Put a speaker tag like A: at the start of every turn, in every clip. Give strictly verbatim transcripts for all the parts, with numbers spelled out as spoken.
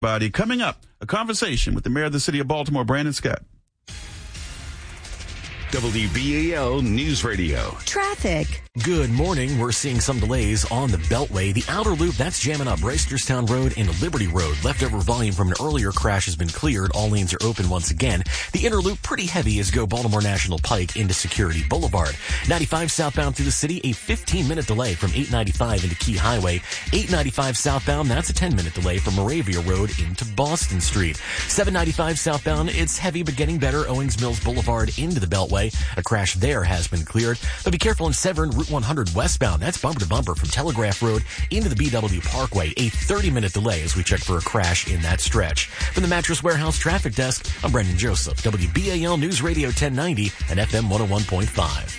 A: Body. Coming up, a conversation with the mayor of the city of Baltimore, Brandon Scott.
B: W B A L News Radio.
C: Traffic.
D: Good morning. We're seeing some delays on the Beltway. The outer loop, that's jamming up Reisterstown Road and Liberty Road. Leftover volume from an earlier crash has been cleared. All lanes are open once again. The inner loop, pretty heavy as go Baltimore National Pike into Security Boulevard. ninety-five southbound through the city, a fifteen minute delay from eight ninety-five into Key Highway. eight ninety-five southbound, that's a ten minute delay from Moravia Road into Boston Street. seven ninety-five southbound, it's heavy but getting better. Owings Mills Boulevard into the Beltway. A crash there has been cleared. But be careful in Severn, Route one hundred westbound. That's bumper to bumper from Telegraph Road into the B W Parkway. A thirty minute delay as we check for a crash in that stretch. From the Mattress Warehouse Traffic Desk, I'm Brendan Joseph. W B A L News Radio ten ninety and F M one oh one point five.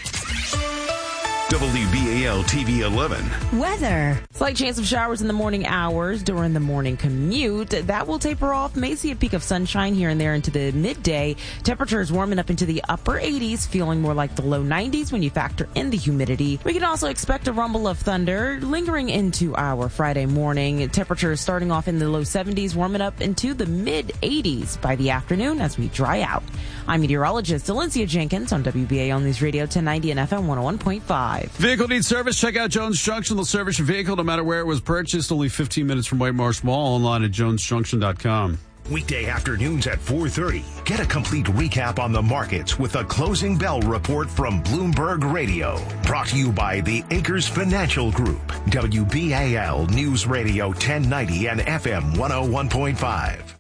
B: W B A L T V eleven.
C: Weather.
E: Slight chance of showers in the morning hours during the morning commute. That will taper off. May see a peak of sunshine here and there into the midday. Temperatures warming up into the upper eighties, feeling more like the low nineties when you factor in the humidity. We can also expect a rumble of thunder lingering into our Friday morning. Temperatures starting off in the low seventies, warming up into the mid eighties by the afternoon as we dry out. I'm meteorologist Valencia Jenkins on W B A L News Radio ten ninety and F M one oh one point five.
F: Vehicle needs service? Check out Jones Junction. They'll service your vehicle no matter where it was purchased. Only fifteen minutes from White Marsh Mall. Online at jones junction dot com.
G: Weekday afternoons at four thirty. Get a complete recap on the markets with a closing bell report from Bloomberg Radio. Brought to you by the Acres Financial Group. W B A L News Radio ten ninety and F M one oh one point five.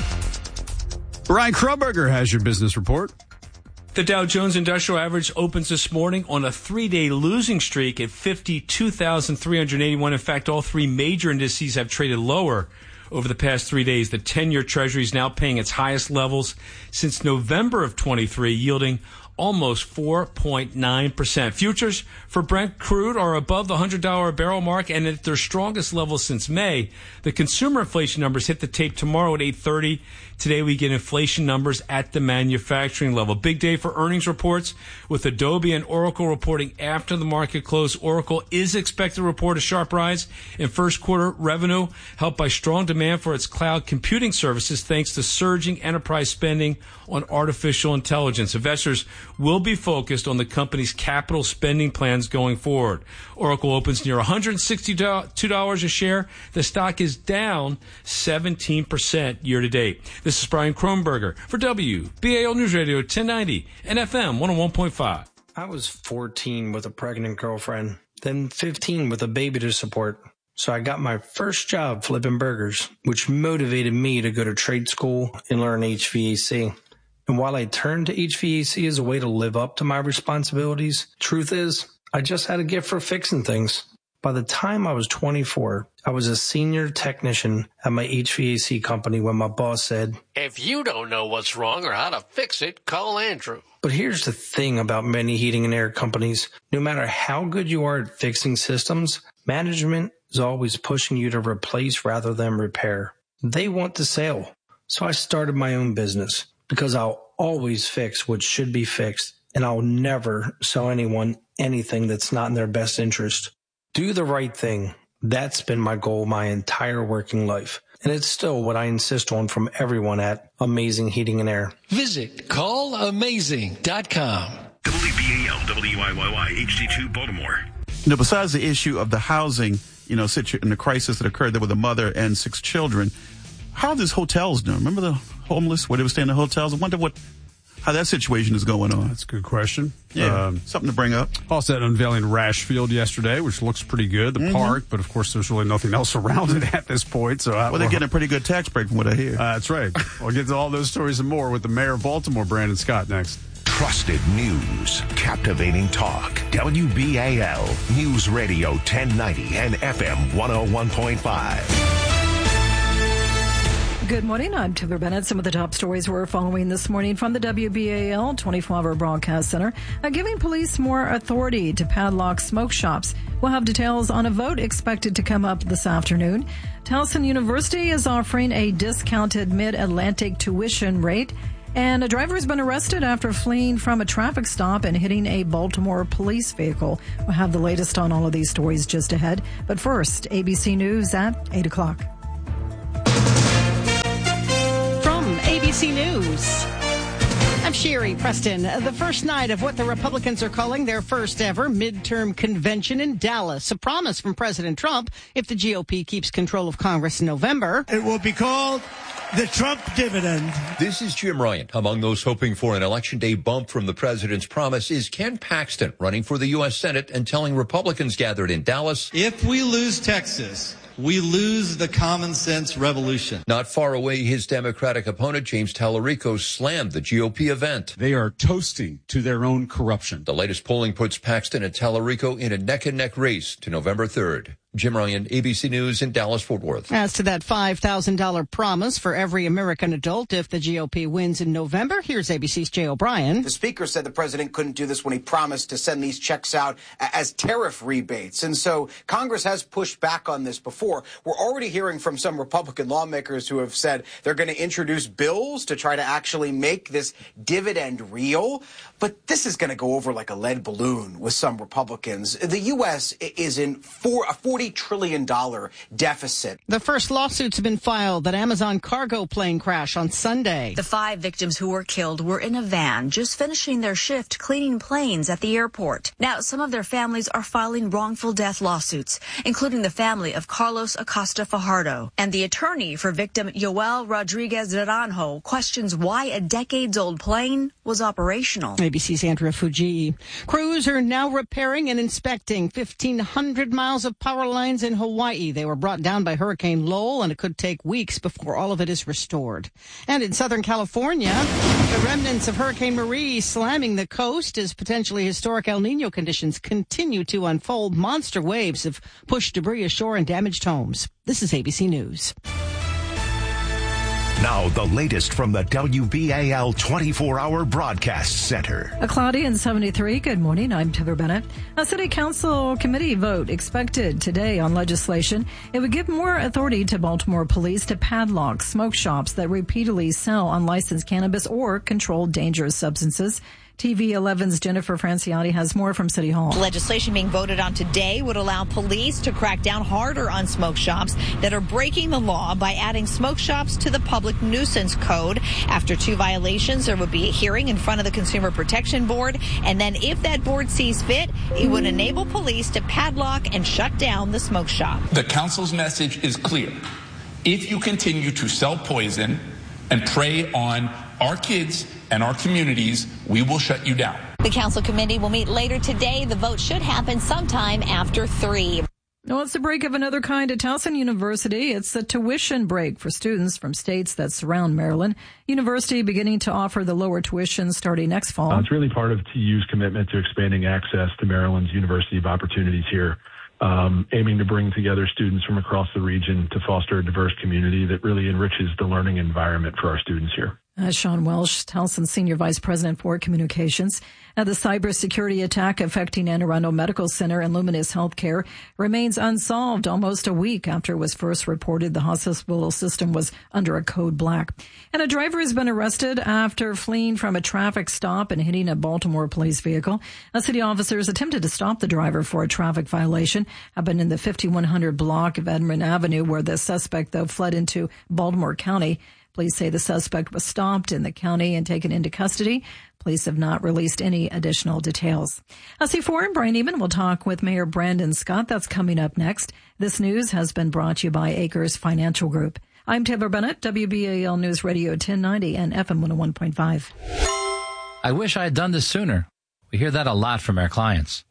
F: Ryan Krumberger has your business report.
H: The Dow Jones Industrial Average opens this morning on a three-day losing streak at fifty-two thousand three hundred eighty-one. In fact, all three major indices have traded lower over the past three days. The ten-year Treasury is now paying its highest levels since November of twenty-three, yielding almost four point nine percent. Futures for Brent crude are above the one hundred dollars a barrel mark and at their strongest level since May. The consumer inflation numbers hit the tape tomorrow at eight thirty. Today we get inflation numbers at the manufacturing level. Big day for earnings reports with Adobe and Oracle reporting after the market close. Oracle is expected to report a sharp rise in first quarter revenue, helped by strong demand for its cloud computing services thanks to surging enterprise spending on artificial intelligence. Investors will be focused on the company's capital spending plans going forward. Oracle opens near one hundred sixty-two dollars a share. The stock is down seventeen percent year to date. This is Brian Kronberger for W B A L News Radio ten ninety and F M one oh one point five.
I: I was fourteen with a pregnant girlfriend, then fifteen with a baby to support. So I got my first job flipping burgers, which motivated me to go to trade school and learn H V A C. And while I turned to H V A C as a way to live up to my responsibilities, truth is, I just had a gift for fixing things. By the time I was twenty-four, I was a senior technician at my H V A C company when my boss said,
J: "If you don't know what's wrong or how to fix it, call Andrew."
I: But here's the thing about many heating and air companies. No matter how good you are at fixing systems, management is always pushing you to replace rather than repair. They want the sale. So I started my own business because I'll always fix what should be fixed, and I'll never sell anyone anything that's not in their best interest. Do the right thing. That's been my goal my entire working life. And it's still what I insist on from everyone at Amazing Heating and Air.
J: Visit call amazing dot com.
G: W B A L W I Y Y H D two Baltimore.
A: You know, besides the issue of the housing, you know, situ- and the crisis that occurred there with a mother and six children, how are these hotels doing? Remember the homeless where they were staying in hotels? I wonder what how that situation is going on.
F: That's a good question.
A: Yeah,
F: um,
A: something to bring up.
F: Also, unveiling Rashfield yesterday, which looks pretty good, the mm-hmm. park, but of course there's really nothing else around it at this point. So, I,
A: Well, they're getting a pretty good tax break from what I hear.
F: Uh, that's right. We'll get to all those stories and more with the mayor of Baltimore, Brandon Scott, next.
G: Trusted news, captivating talk. W B A L News Radio ten ninety and F M one oh one point five.
K: Good morning. I'm Taylor Bennett. Some of the top stories we're following this morning from the W B A L twenty-four hour Broadcast Center, uh, giving police more authority to padlock smoke shops. We'll have details on a vote expected to come up this afternoon. Towson University is offering a discounted Mid-Atlantic tuition rate. And a driver has been arrested after fleeing from a traffic stop and hitting a Baltimore police vehicle. We'll have the latest on all of these stories just ahead. But first, A B C News at eight o'clock.
C: C News. I'm Sherry Preston. The first night of what the Republicans are calling their first ever midterm convention in Dallas. A promise from President Trump if the G O P keeps control of Congress in November.
L: It will be called the Trump dividend.
M: This is Jim Ryan. Among those hoping for an election day bump from the president's promise is Ken Paxton, running for the U S Senate and telling Republicans gathered in Dallas,
N: if we lose Texas, we lose the common sense revolution.
M: Not far away, his Democratic opponent, James Tallarico, slammed the G O P event.
O: They are toasting to their own corruption.
M: The latest polling puts Paxton and Tallarico in a neck-and-neck race to November third. Jim Ryan, A B C News in Dallas-Fort Worth.
C: As to that five thousand dollars promise for every American adult if the G O P wins in November, here's A B C's Jay O'Brien.
P: The speaker said the president couldn't do this when he promised to send these checks out as tariff rebates. And so Congress has pushed back on this before. We're already hearing from some Republican lawmakers who have said they're going to introduce bills to try to actually make this dividend real. But this is going to go over like a lead balloon with some Republicans. The U S is in four, a forty trillion dollars deficit.
C: The first lawsuits have been filed that Amazon cargo plane crash on Sunday.
Q: The five victims who were killed were in a van just finishing their shift cleaning planes at the airport. Now, some of their families are filing wrongful death lawsuits, including the family of Carlos Acosta Fajardo. And the attorney for victim Yoel Rodriguez Naranjo questions why a decades-old plane was operational.
C: A B C's Andrea Fujii. Crews are now repairing and inspecting fifteen hundred miles of power lines in Hawaii. They were brought down by Hurricane Lowell, and it could take weeks before all of it is restored. And in Southern California, the remnants of Hurricane Marie slamming the coast as potentially historic El Nino conditions continue to unfold. Monster waves have pushed debris ashore and damaged homes. This is A B C News.
G: Now, the latest from the W B A L twenty-four hour Broadcast Center.
K: A cloudy and seventy-three. Good morning. I'm Heather Bennett. A city council committee vote expected today on legislation. It would give more authority to Baltimore police to padlock smoke shops that repeatedly sell unlicensed cannabis or controlled dangerous substances. T V eleven's Jennifer Franciati has more from City Hall.
R: Legislation being voted on today would allow police to crack down harder on smoke shops that are breaking the law by adding smoke shops to the public nuisance code. After two violations, there would be a hearing in front of the Consumer Protection Board. And then if that board sees fit, it would enable police to padlock and shut down the smoke shop.
S: The council's message is clear. If you continue to sell poison and prey on our kids and our communities, we will shut you down.
R: The council committee will meet later today. The vote should happen sometime after three.
K: Well, it's a break of another kind at Towson University. It's a tuition break for students from states that surround Maryland. University beginning to offer the lower tuition starting next fall.
T: Uh, it's really part of T U's commitment to expanding access to Maryland's University of Opportunities here, um, aiming to bring together students from across the region to foster a diverse community that really enriches the learning environment for our students here.
K: Uh, Sean Welsh, Towson Senior Vice President for Communications. Uh, the cybersecurity attack affecting Anne Arundel Medical Center and Luminous Healthcare remains unsolved almost a week after it was first reported the hospital system was under a code black. And a driver has been arrested after fleeing from a traffic stop and hitting a Baltimore police vehicle. Uh, city officers attempted to stop the driver for a traffic violation. Happened in the fifty-one hundred block of Edmond Avenue, where the suspect, though, fled into Baltimore County. Police say the suspect was stopped in the county and taken into custody. Police have not released any additional details. I'll see four, Brian Eman will talk with Mayor Brandon Scott. That's coming up next. This news has been brought to you by Acres Financial Group. I'm Taylor Bennett, W B A L News Radio ten ninety and F M one oh one point five.
U: I wish I had done this sooner. We hear that a lot from our clients.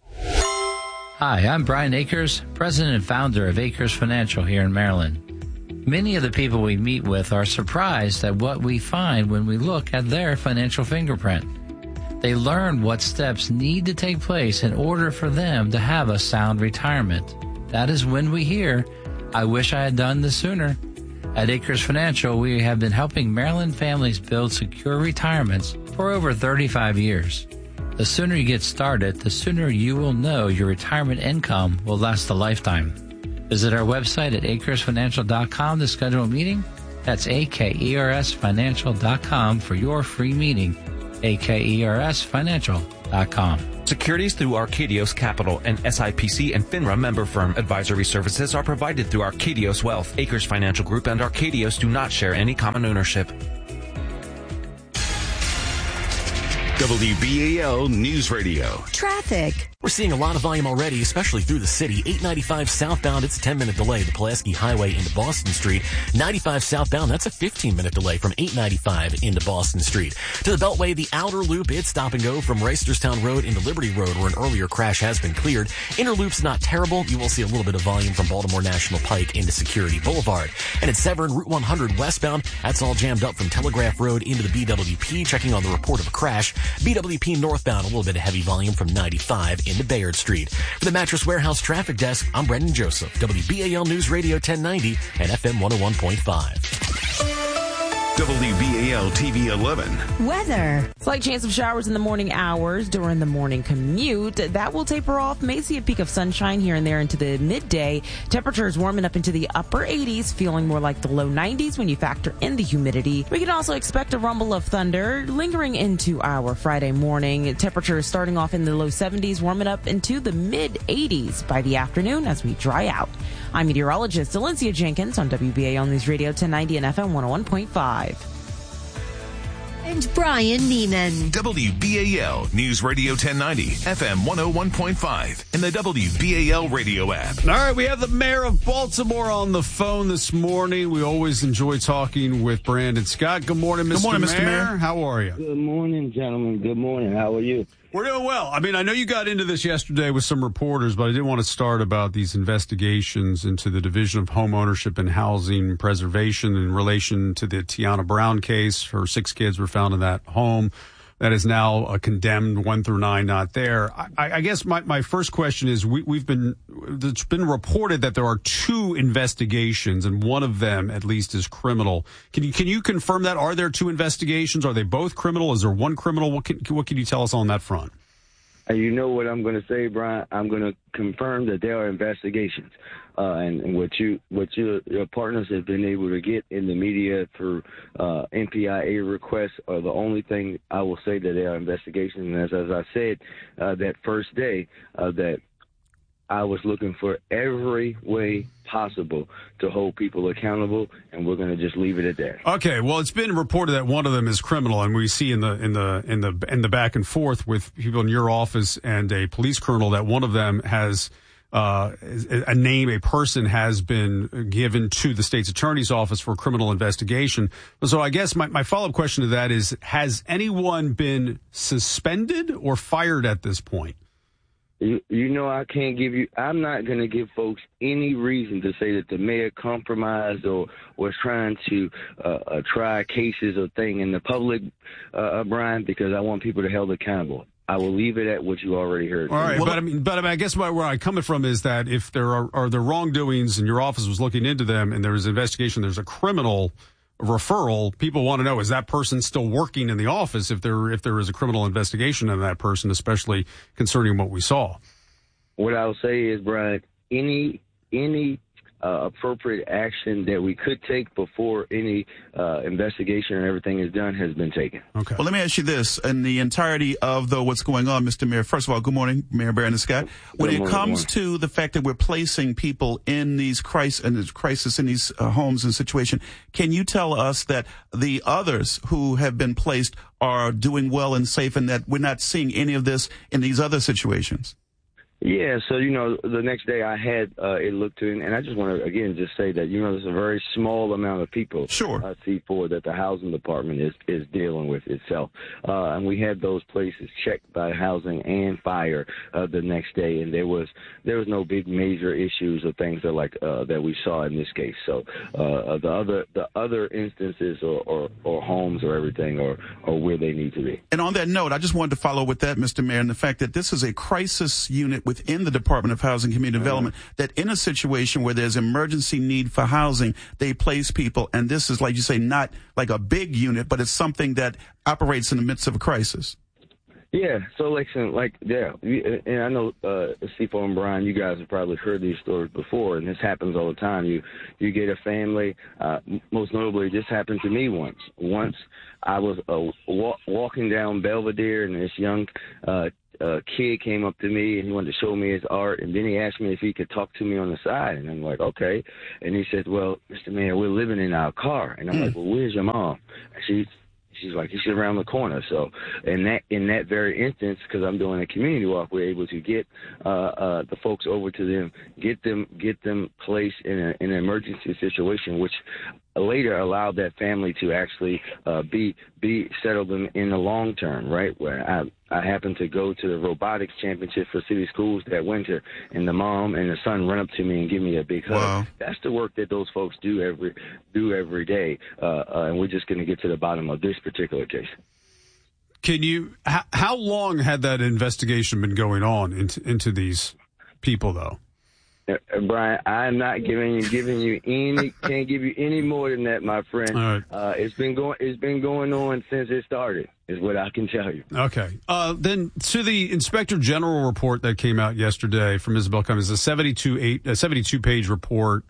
U: Hi, I'm Brian Akers, president and founder of Acres Financial here in Maryland. Many of the people we meet with are surprised at what we find when we look at their financial fingerprint. They learn what steps need to take place in order for them to have a sound retirement. That is when we hear, I wish I had done this sooner. At Acres Financial, we have been helping Maryland families build secure retirements for over thirty-five years. The sooner you get started, the sooner you will know your retirement income will last a lifetime. Visit our website at acres financial dot com to schedule a meeting. That's A K E R S financial dot com for your free meeting. A K E R S financial dot com.
V: Securities through Arcadios Capital, an S I P C and FINRA member firm. Advisory services are provided through Arcadios Wealth. Acres Financial Group and Arcadios do not share any common ownership.
B: W B A L News Radio.
D: Traffic.
W: We're seeing a lot of volume already, especially through the city. eight ninety-five southbound, it's a ten minute delay. The Pulaski Highway into Boston Street. ninety-five southbound, that's a fifteen minute delay from eight ninety-five into Boston Street. To the Beltway, the outer loop, it's stop and go from Reisterstown Road into Liberty Road, where an earlier crash has been cleared. Inner loop's not terrible. You will see a little bit of volume from Baltimore National Pike into Security Boulevard. And at Severn, Route one hundred westbound, that's all jammed up from Telegraph Road into the B W P. Checking on the report of a crash. B W P northbound, a little bit of heavy volume from ninety-five into Bayard Street. For the Mattress Warehouse Traffic Desk, I'm Brendan Joseph, W B A L News Radio ten ninety and F M one oh one point five.
B: W B A L T V eleven.
D: Weather.
E: Slight chance of showers in the morning hours during the morning commute. That will taper off. May see a peak of sunshine here and there into the midday. Temperatures warming up into the upper eighties, feeling more like the low nineties when you factor in the humidity. We can also expect a rumble of thunder lingering into our Friday morning. Temperatures starting off in the low seventies, warming up into the mid eighties by the afternoon as we dry out. I'm meteorologist Valencia Jenkins on W B A L News Radio ten ninety and F M one oh one point five.
D: And Brian Neiman.
B: W B A L News Radio ten ninety, F M one oh one point five, and the W B A L radio app.
F: All right, we have the mayor of Baltimore on the phone this morning. We always enjoy talking with Brandon Scott. Good morning, Mister
A: Good morning,
F: Mayor.
A: Mister Mayor.
F: How are you?
X: Good morning, gentlemen. Good morning. How are you?
F: We're doing well. I mean, I know you got into this yesterday with some reporters, but I did want to start about these investigations into the Division of Home Ownership and Housing Preservation in relation to the Tiana Brown case. Her six kids were found in that home. That is now uh, condemned, one through nine not there. I, I guess my, my first question is, we, we've been, it's been reported that there are two investigations, and one of them at least is criminal. Can you can you confirm that? Are there two investigations? Are they both criminal? Is there one criminal? What can, what can you tell us on that front?
X: And you know what I'm going to say, Brian? I'm going to confirm that there are investigations. Uh, and, and what you, what your, your partners have been able to get in the media for uh, N P I A requests are the only thing I will say that there are investigations. And as, as I said uh, that first day, uh, that I was looking for every way possible to hold people accountable, and we're going to just leave it at that.
F: Okay, well, it's been reported that one of them is criminal, and we see in the in the in the in the back and forth with people in your office and a police colonel that one of them has uh, a name, a person has been given to the state's attorney's office for criminal investigation. So I guess my, my follow-up question to that is, has anyone been suspended or fired at this point?
X: You, you know, I can't give you, I'm not going to give folks any reason to say that the mayor compromised or was trying to uh, uh, try cases or thing in the public, uh, Brian, because I want people to be held accountable. I will leave it at what you already heard.
F: All right, well, but I mean, but I, mean, I guess where I'm coming from is that if there are, are there wrongdoings and your office was looking into them and there was an investigation, there's a criminal referral, people want to know, is that person still working in the office if there if there is a criminal investigation of that person, especially concerning what we saw?
X: What I'll say is, Brian, any any uh, appropriate action that we could take before any uh, investigation and everything is done has been taken.
F: Okay.
A: Well, let me ask you this. In the entirety of the, what's going on, Mister Mayor, first of all, good morning, Mayor Brandon Scott. When
X: Good
A: it
X: morning,
A: comes
X: good morning.
A: to the fact that we're placing people in these crisis, in this crisis in these uh, homes and situation, can you tell us that the others who have been placed are doing well and safe, and that we're not seeing any of this in these other situations?
X: Yeah, so, you know, the next day I had uh, it looked in, and I just want to, again, just say that, you know, there's a very small amount of people,
A: sure,
X: uh, C four, that the housing department is, is dealing with itself. Uh, and we had those places checked by housing and fire uh, the next day, and there was there was no big major issues or things that like uh, that we saw in this case. So uh, the other the other instances or, or, or homes or everything are, are where they need to be.
A: And on that note, I just wanted to follow with that, Mister Mayor, and the fact that this is a crisis unit with within the Department of Housing and Community Development, that in a situation where there's emergency need for housing, they place people. And this is, like you say, not like a big unit, but it's something that operates in the midst of a crisis.
X: Yeah, so like, like, yeah, and I know uh, C four and Brian, you guys have probably heard these stories before, and this happens all the time. You, you get a family. Uh, most notably, this happened to me once. Once I was uh, wa- walking down Belvedere, and this young uh, uh, kid came up to me, and he wanted to show me his art, and then he asked me if he could talk to me on the side, and I'm like, okay. And he said, well, Mister Mayor, we're living in our car, and I'm mm. like, well, where's your mom? And she. She's like, he's around the corner. So in that in that very instance, because I'm doing a community walk, we're able to get uh, uh, the folks over to them, get them get them placed in, a, in an emergency situation, which later allowed that family to actually uh, be be settled in, in the long term, right? Where I I happened to go to the robotics championship for city schools that winter, and the mom and the son run up to me and give me a big hug.
A: Wow.
X: That's the work that those folks do every do every day, uh, uh, and we're just going to get to the bottom of this particular case.
F: Can you? How, how long had that investigation been going on into into these people, though?
X: Uh, Brian, I'm not giving you giving you any can't give you any more than that, my friend.
F: All right.
X: Uh, it's been going it's been going on since it started, is what I can tell you.
F: Okay. Uh, then to the Inspector General report that came out yesterday from Isabel Cummings, a seventy-two eight a seventy-two page report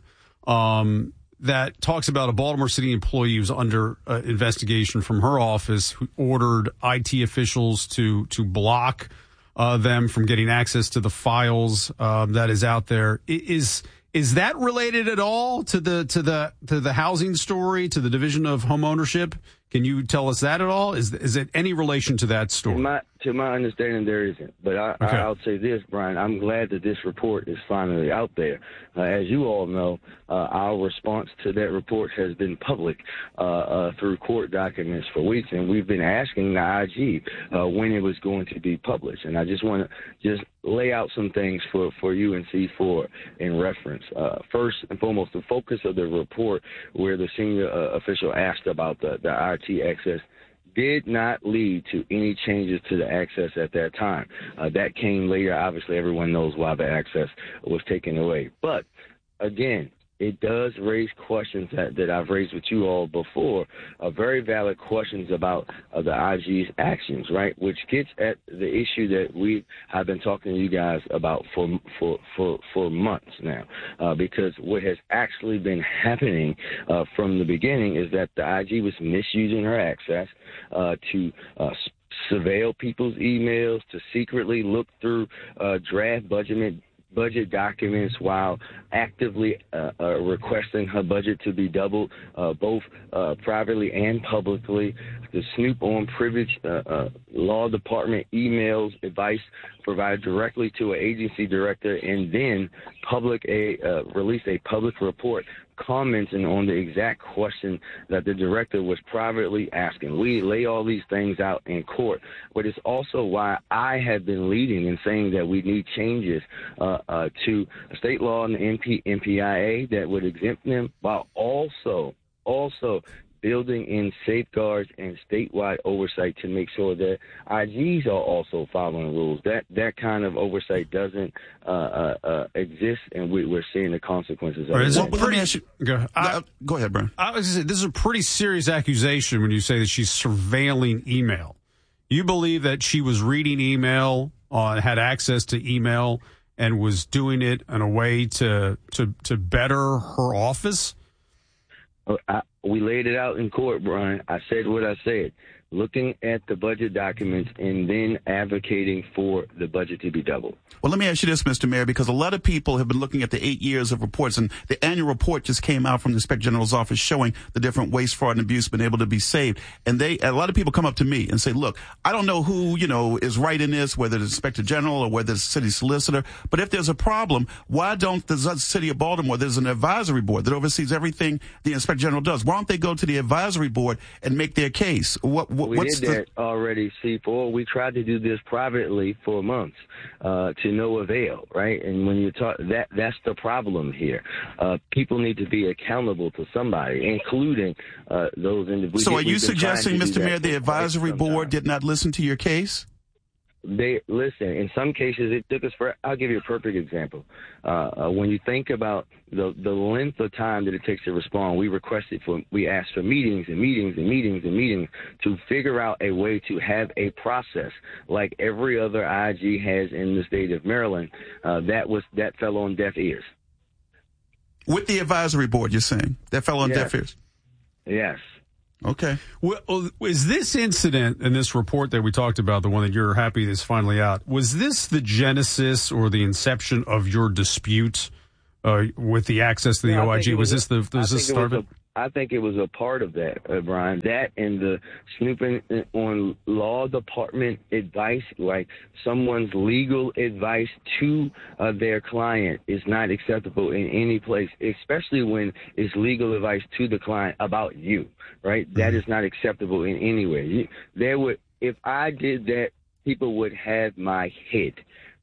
F: um, that talks about a Baltimore City employee who's under uh, investigation from her office who ordered I T officials to to block Uh, them from getting access to the files um, that is out there. Is is that related at all to the to the to the housing story, to the Division of Home Ownership? Can you tell us that at all? Is is it any relation to that story?
X: To my, to my understanding, there isn't. But I,
F: Okay.
X: I, I'll say this, Brian. I'm glad that this report is finally out there. Uh, as you all know, uh, our response to that report has been public uh, uh, through court documents for weeks, and we've been asking the I G uh, when it was going to be published. And I just want to just lay out some things for, for you and C four in reference. Uh, first and foremost, the focus of the report where the senior uh, official asked about the, the I T access did not lead to any changes to the access at that time. Uh, that came later. Obviously, everyone knows why the access was taken away. But, again, it does raise questions that, that I've raised with you all before, uh, very valid questions about uh, the I G's actions, right, which gets at the issue that we have been talking to you guys about for for for, for months now, uh, because what has actually been happening uh, from the beginning is that the I G was misusing her access uh, to uh, surveil people's emails, to secretly look through uh, draft budget budget documents while actively uh, uh, requesting her budget to be doubled, uh, both uh, privately and publicly, to snoop on privileged uh, uh, law department emails, advice provided directly to an agency director, and then public a uh, release a public report commenting on the exact question that the director was privately asking. We lay all these things out in court, but it's also why I have been leading and saying that we need changes uh, uh, to state law and the N P, N P I A that would exempt them, while also also building in safeguards and statewide oversight to make sure that I Gs are also following rules. That that kind of oversight doesn't uh, uh, uh, exist, and we, we're seeing the consequences of
F: Right,
X: it.
F: well, let me ask you, go, I,
A: go ahead, Brian.
F: I was going to say, this is a pretty serious accusation when you say that she's surveilling email. You believe that she was reading email, uh, had access to email, and was doing it in a way to to, to better her office?
X: I, we laid it out in court, Brian. I said what I said. Looking at the budget documents and then advocating for the budget to be doubled.
A: Well, let me ask you this, Mister Mayor, because a lot of people have been looking at the eight years of reports, and the annual report just came out from the Inspector General's office showing the different waste, fraud, and abuse been able to be saved. And they, a lot of people come up to me and say, look, I don't know who, you know, is right in this, whether it's Inspector General or whether it's city solicitor, but if there's a problem, why don't the city of Baltimore, there's an advisory board that oversees everything the Inspector General does. Why don't they go to the advisory board and make their case? What, what
X: We
A: what's
X: did
A: the,
X: that already, C four. We tried to do this privately for months uh, to no avail, right? And when you talk, that that's the problem here. Uh, people need to be accountable to somebody, including uh, those individuals.
A: So are you suggesting, Mister Mayor, the advisory board did not listen to your case?
X: They listen. In some cases, it took us for. I'll give you a perfect example. Uh, uh, when you think about the the length of time that it takes to respond, we requested for, we asked for meetings and meetings and meetings and meetings to figure out a way to have a process like every other I G has in the state of Maryland. Uh, that was that fell on deaf ears.
A: With the advisory board, you're saying that fell on
X: Yes.
A: deaf ears?
X: Yes.
A: Okay.
F: Well, is this incident in this report that we talked about, the one that you're happy is finally out, was this the genesis or the inception of your dispute uh, with the access to the
X: Yeah, I
F: O I
X: think
F: G?
X: it
F: Was
X: was
F: this
X: a-
F: the was
X: I
F: this
X: think it
F: start
X: was
F: of it?
X: I think it was a part of that, uh, Brian. That and the snooping on law department advice, like someone's legal advice to uh, their client, is not acceptable in any place, especially when it's legal advice to the client about you, right? Mm-hmm. That is not acceptable in any way. You, there would, if I did that, people would have my head.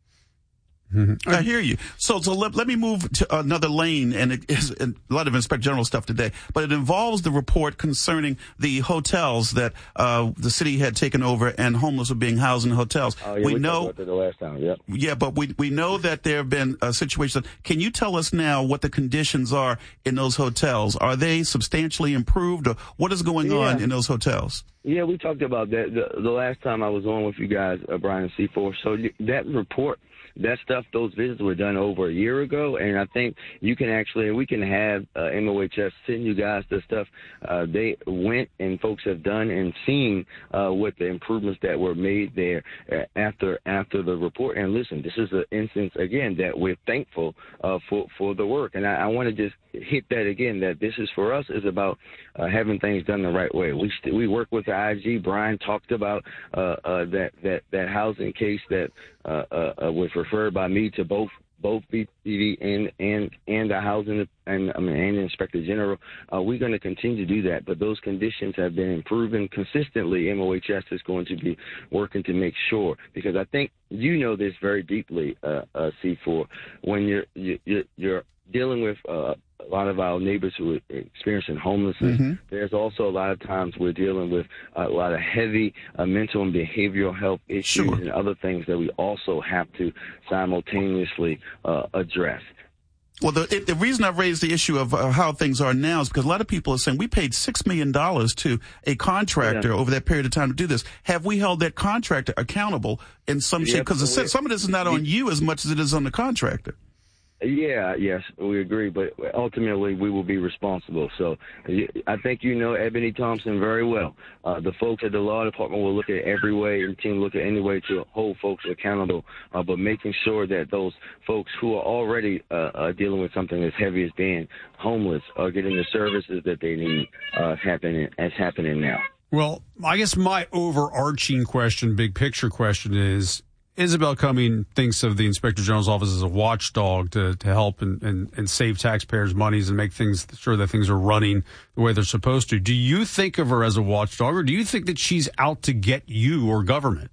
A: Mm-hmm. I hear you. So, so let, let me move to another lane, and it is a lot of Inspector General stuff today, but it involves the report concerning the hotels that uh, the city had taken over and homeless were being housed in hotels.
X: Oh, yeah,
A: we,
X: we
A: know
X: talked about that the last time. Yep.
A: Yeah, but we we know that there have been uh, situations. Can you tell us now what the conditions are in those hotels? Are they substantially improved, or what is going
X: yeah.
A: on in those hotels?
X: Yeah, we talked about that the, the last time I was on with you guys, uh, Brian and C four. So that report, that stuff, those visits were done over a year ago, and I think you can actually, we can have uh, M O H S send you guys the stuff uh, they went and folks have done and seen uh, what the improvements that were made there uh, after after the report. And listen, this is an instance, again, that we're thankful uh, for, for the work. And I, I want to just hit that again, that this is for us is about uh, having things done the right way. We st- we work with the I G. Brian talked about uh, uh, that, that, that housing case that uh, uh, uh, was referred by me to both both B P D and and and the housing and I mean and the Inspector General. Uh, we're going to continue to do that, but those conditions have been improving consistently. M O H S is going to be working to make sure, because I think you know this very deeply, uh, uh, C four, when you're you're, you're dealing with uh, a lot of our neighbors who are experiencing homelessness. Mm-hmm. There's also a lot of times we're dealing with a lot of heavy uh, mental and behavioral health issues sure. and other things that we also have to simultaneously uh, address.
A: Well, the, it, the reason I've raised the issue of uh, how things are now is because a lot of people are saying we paid six million dollars to a contractor yeah. over that period of time to do this. Have we held that contractor accountable in some shape? Because some of this is not on you as much as it is on the contractor.
X: Yeah, yes, we agree, but ultimately we will be responsible. So I think you know Ebony Thompson very well. Uh, the folks at the law department will look at every way, and the team look at any way to hold folks accountable, uh, but making sure that those folks who are already uh, uh, dealing with something as heavy as being homeless are getting the services that they need uh, happening as happening now.
F: Well, I guess my overarching question, big picture question is, Isabel Cumming thinks of the Inspector General's office as a watchdog to, to help and, and, and save taxpayers' monies and make things sure that things are running the way they're supposed to. Do you think of her as a watchdog, or do you think that she's out to get you or government?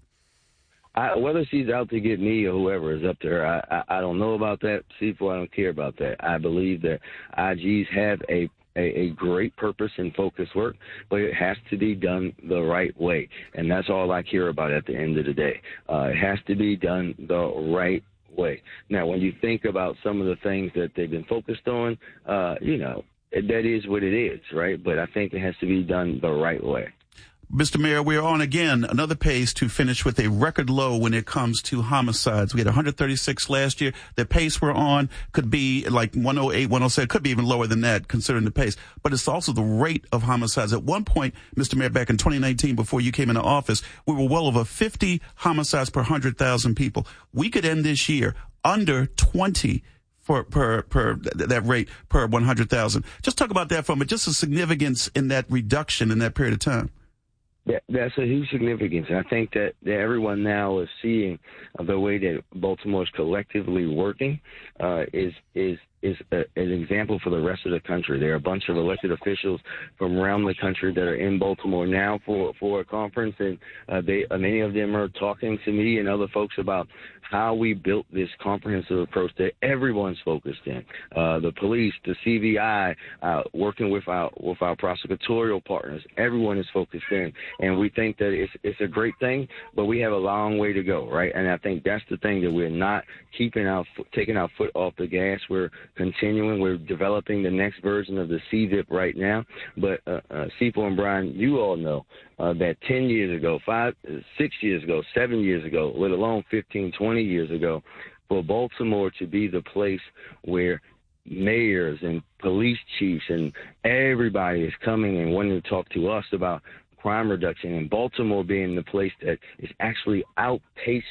X: I, whether she's out to get me or whoever is up to her, I, I, I don't know about that. C four, I don't care about that. I believe that I Gs have a A, a great purpose and focused work, but it has to be done the right way. And that's all I care about at the end of the day. Uh, it has to be done the right way. Now, when you think about some of the things that they've been focused on, uh, you know, that is what it is, right? But I think it has to be done the right way.
A: Mister Mayor, we're on again another pace to finish with a record low when it comes to homicides. We had one hundred thirty-six last year. The pace we're on could be like one oh eight, one oh seven, could be even lower than that considering the pace. But it's also the rate of homicides. At one point, Mister Mayor, back in twenty nineteen, before you came into office, we were well over fifty homicides per one hundred thousand people. We could end this year under twenty for per per that rate per one hundred thousand. Just talk about that for a minute, just the significance in that reduction in that period of time.
X: That, that's a huge significance. And I think that, that everyone now is seeing uh, the way that Baltimore is collectively working uh, is is is a, an example for the rest of the country. There are a bunch of elected officials from around the country that are in Baltimore now for, for a conference, and uh, they uh, many of them are talking to me and other folks about how we built this comprehensive approach that everyone's focused in. Uh, the police, the C V I, uh, working with our with our prosecutorial partners, everyone is focused in, and we think that it's it's a great thing, but we have a long way to go, right? And I think that's the thing, that we're not keeping our taking our foot off the gas. We're continuing. We're developing the next version of the C V I P right now. But uh, uh, C four and Brian, you all know uh, that ten years ago, five, six years ago, seven years ago, let alone fifteen, twenty years ago, for Baltimore to be the place where mayors and police chiefs and everybody is coming and wanting to talk to us about crime reduction, and Baltimore being the place that is actually outpacing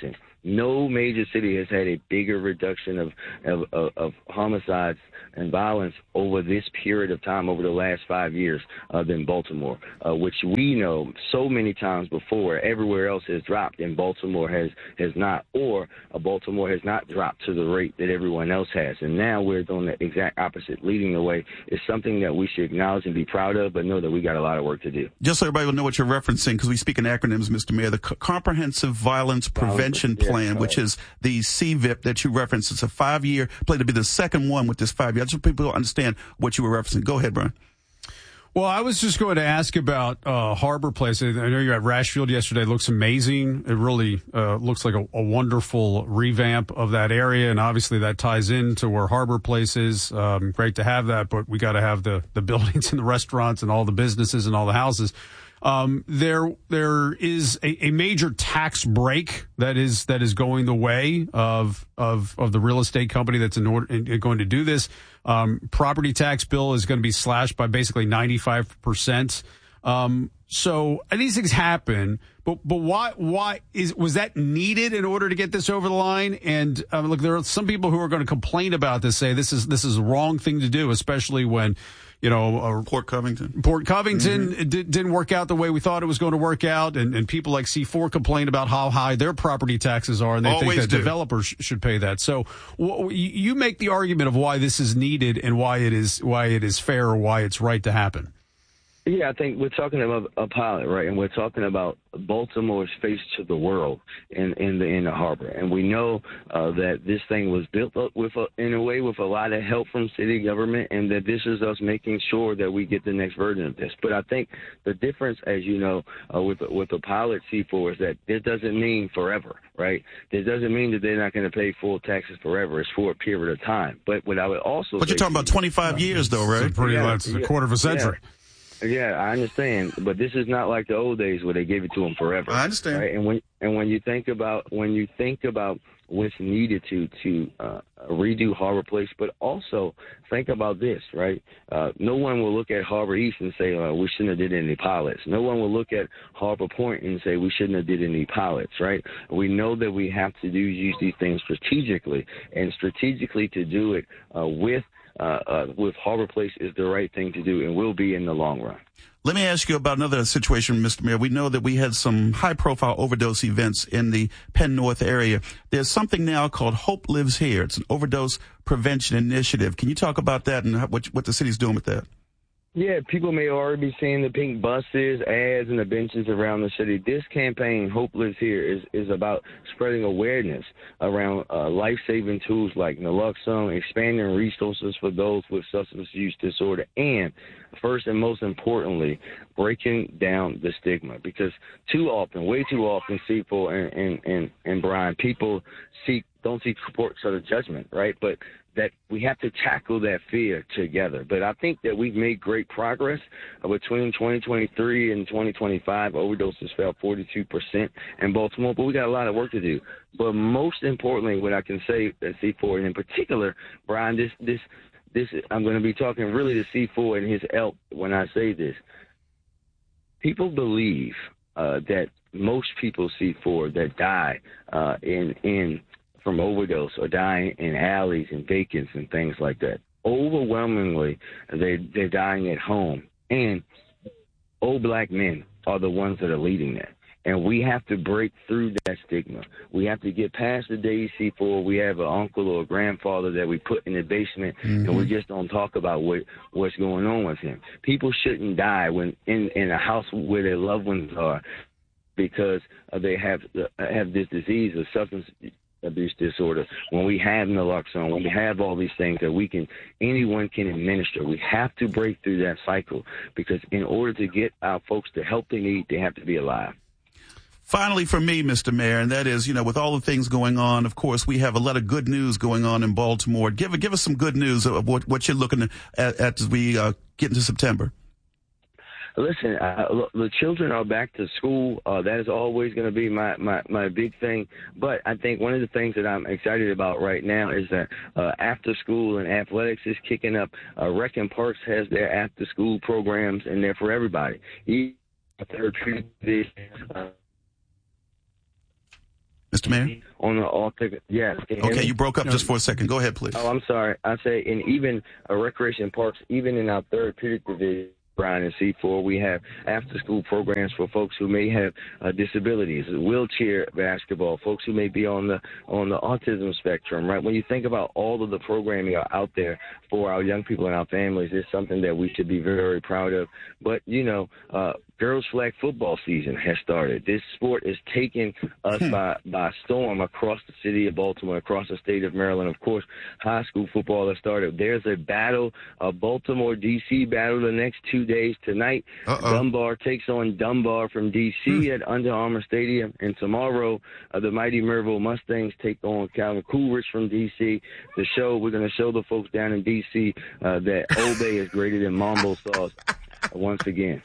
X: No major city has had a bigger reduction of, of, of, of homicides and violence over this period of time, over the last five years, uh, than Baltimore, uh, which we know so many times before. Everywhere else has dropped, and Baltimore has, has not, or uh, Baltimore has not dropped to the rate that everyone else has. And now we're doing the exact opposite, leading the way. It's something that we should acknowledge and be proud of, but know that we got a lot of work to do.
A: Just so everybody will know what you're referencing, because we speak in acronyms, Mister Mayor, the C- Comprehensive Violence Prevention
X: Yeah,
A: Plan, which is the C V I P that you referenced. It's a five-year plan to be the second one with this five-year. I just want people to understand what you were referencing. Go ahead, Brian.
F: Well, I was just going to ask about uh, Harbor Place. I know you were at Rashfield yesterday. It looks amazing. It really uh, looks like a, a wonderful revamp of that area, and obviously that ties into where Harbor Place is. Um, great to have that, but we got to have the, the buildings and the restaurants and all the businesses and all the houses. Um, there, there is a, a major tax break that is, that is going the way of, of, of the real estate company that's in order, in, in going to do this. Um, property tax bill is going to be slashed by basically ninety-five percent. Um, so these things happen, but, but why, why is, was that needed in order to get this over the line? And, um, look, there are some people who are going to complain about this, say this is, this is the wrong thing to do, especially when, you know, uh,
A: Port Covington.
F: Port Covington
A: Mm-hmm.
F: did, didn't work out the way we thought it was going to work out, and, and people like C four complain about how high their property taxes are, and they
A: Always
F: think that
A: do.
F: developers sh- should pay that. So w- you make the argument of why this is needed and why it is why it is fair or why it's right to happen.
X: Yeah, I think we're talking about a pilot, right? And we're talking about Baltimore's face to the world in, in the in the harbor. And we know uh, that this thing was built up with, a, in a way, with a lot of help from city government, and that this is us making sure that we get the next version of this. But I think the difference, as you know, uh, with with the pilot C four is that this doesn't mean forever, right? This doesn't mean that they're not going to pay full taxes forever. It's for a period of time. But what I would also
A: But
X: say
A: you're talking about twenty-five years, though, right?
F: So pretty
X: Yeah,
F: much a
X: yeah,
F: quarter of a century.
X: Yeah. Yeah, I understand, but this is not like the old days where they gave it to them forever.
A: I understand.
X: Right? And when and when you think about when you think about what's needed to to uh, redo Harbor Place, but also think about this, right? Uh, no one will look at Harbor East and say uh, we shouldn't have did any pilots. No one will look at Harbor Point and say we shouldn't have did any pilots, right? We know that we have to do use these things strategically, and strategically to do it uh, with. Uh, uh, with Harbor Place is the right thing to do and will be in the long run.
A: Let me ask you about another situation, Mister Mayor. We know that we had some high-profile overdose events in the Penn North area. There's something now called Hope Lives Here. It's an overdose prevention initiative. Can you talk about that and what, what the city's doing with that?
X: Yeah, people may already be seeing the pink buses, ads, and the benches around the city. This campaign, Hope Lives Here, is, is about spreading awareness around uh, life-saving tools like naloxone, expanding resources for those with substance use disorder, and first and most importantly, breaking down the stigma. Because too often, way too often, C four and, and, and, and Brian, people seek don't seek support instead of judgment, right? But that we have to tackle that fear together. But I think that we've made great progress uh, between twenty twenty-three and twenty twenty-five. Overdoses fell forty-two percent in Baltimore, but we got a lot of work to do. But most importantly, what I can say at C four, and in particular, Brian, this, this, this, I'm going to be talking really to C four and his help when I say this. People believe uh, that most people C four that die uh, in in from overdose or dying in alleys and vacants and things like that. Overwhelmingly, they, they're dying at home. And old black men are the ones that are leading that. And we have to break through that stigma. We have to get past the days C four. We have an uncle or a grandfather that we put in the basement, mm-hmm. and we just don't talk about what, what's going on with him. People shouldn't die when in, in a house where their loved ones are because uh, they have uh, have this disease or substance abuse disorder. When we have naloxone, when we have all these things that we can, anyone can administer, we have to break through that cycle, because in order to get our folks the help they need, they have to be alive.
A: Finally, for me, Mister Mayor, and that is, you know, with all the things going on, of course, we have a lot of good news going on in Baltimore. Give give us some good news of what, what you're looking at, at as we uh, get into September.
X: Listen, uh, look, the children are back to school. Uh, that is always going to be my, my, my big thing. But I think one of the things that I'm excited about right now is that uh, after school and athletics is kicking up. Uh, Rec and Parks has their after school programs, and they're for everybody. Mister
A: Mister Mayor?
X: On the all ticket, yes.
A: Okay, you broke up just for a second. Go ahead, please.
X: Oh, I'm sorry. I say, and even uh, recreation parks, even in our therapeutic division, Brian, and C four, we have after-school programs for folks who may have uh, disabilities, wheelchair basketball, folks who may be on the on the autism spectrum, right? When you think about all of the programming out there for our young people and our families, it's something that we should be very, very proud of. But, you know, uh, girls flag football season has started. This sport is taking us by, by storm across the city of Baltimore, across the state of Maryland. Of course, high school football has started. There's a battle, a Baltimore D C battle the next two days. Tonight, Uh-oh. Dunbar takes on Dunbar from D C mm. at Under Armour Stadium. And tomorrow, uh, the mighty Maryville Mustangs take on Calvin Coolidge from D C. The show, we're going to show the folks down in D C uh, that Old Bay is greater than Mambo sauce. Once again.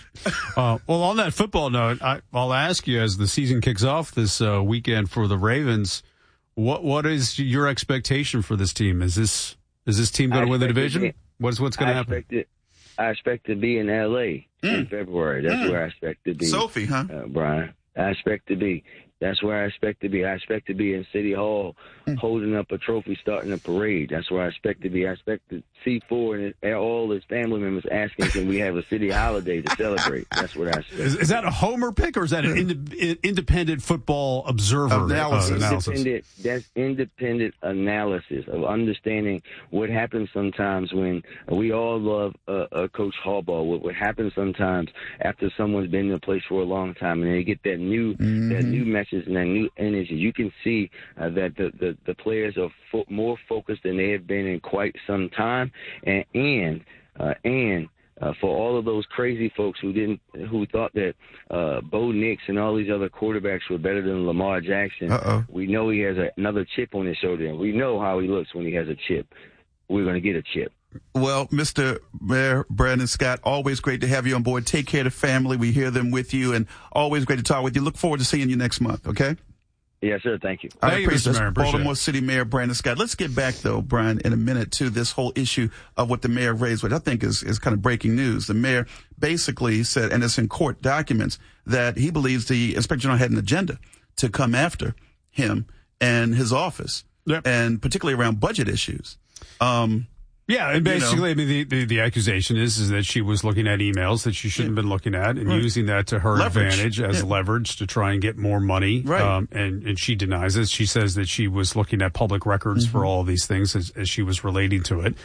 F: Uh, well, on that football note, I, I'll ask you as the season kicks off this uh, weekend for the Ravens, what what is your expectation for this team? Is this is this team going to win the division?
X: Be,
F: what's what's going to happen?
X: It, I expect to be in L A mm. in February. That's mm. where I expect to be.
A: Sophie, huh?
X: Uh, Brian, I expect to be. That's where I expect to be. I expect to be in City Hall mm. holding up a trophy, starting a parade. That's where I expect to be. I expect to see four and all his family members asking, can we have a city holiday to celebrate? That's what I expect.
F: Is, is that a homer pick or is that an ind- independent football observer
X: analysis?
F: Uh, analysis?
X: Independent, that's independent analysis of understanding what happens sometimes when we all love uh, uh, Coach Harbaugh. What, what happens sometimes after someone's been in a place for a long time and they get that new, mm-hmm. that new message and that new energy. You can see uh, that the, the, the players are fo- more focused than they have been in quite some time. And and uh, and uh, for all of those crazy folks who didn't, who thought that uh, Bo Nix and all these other quarterbacks were better than Lamar Jackson,
A: Uh-oh.
X: we know he has a, another chip on his shoulder, and we know how he looks when he has a chip. We're going to get a chip.
A: Well, Mister Mayor Brandon Scott, always great to have you on board. Take care of the family. We hear them with you, and always great to talk with you. Look forward to seeing you next month, okay?
X: Yes, sir. Thank you.
A: I appreciate it. Baltimore City Mayor Brandon Scott. Let's get back, though, Brian, in a minute to this whole issue of what the mayor raised, which I think is, is kind of breaking news. The mayor basically said, and it's in court documents, that he believes the Inspector General had an agenda to come after him and his office,
F: yep.
A: and particularly around budget issues. Um,
F: Yeah, and basically,
A: you know,
F: I mean, the, the, the accusation is, is that she was looking at emails that she shouldn't have been looking at and
A: right.
F: using that to her
A: leverage.
F: advantage as
A: yeah.
F: leverage to try and get more money.
A: Right.
F: Um, and, and she denies it. She says that she was looking at public records mm-hmm. for all of these things as, as she was relating to it.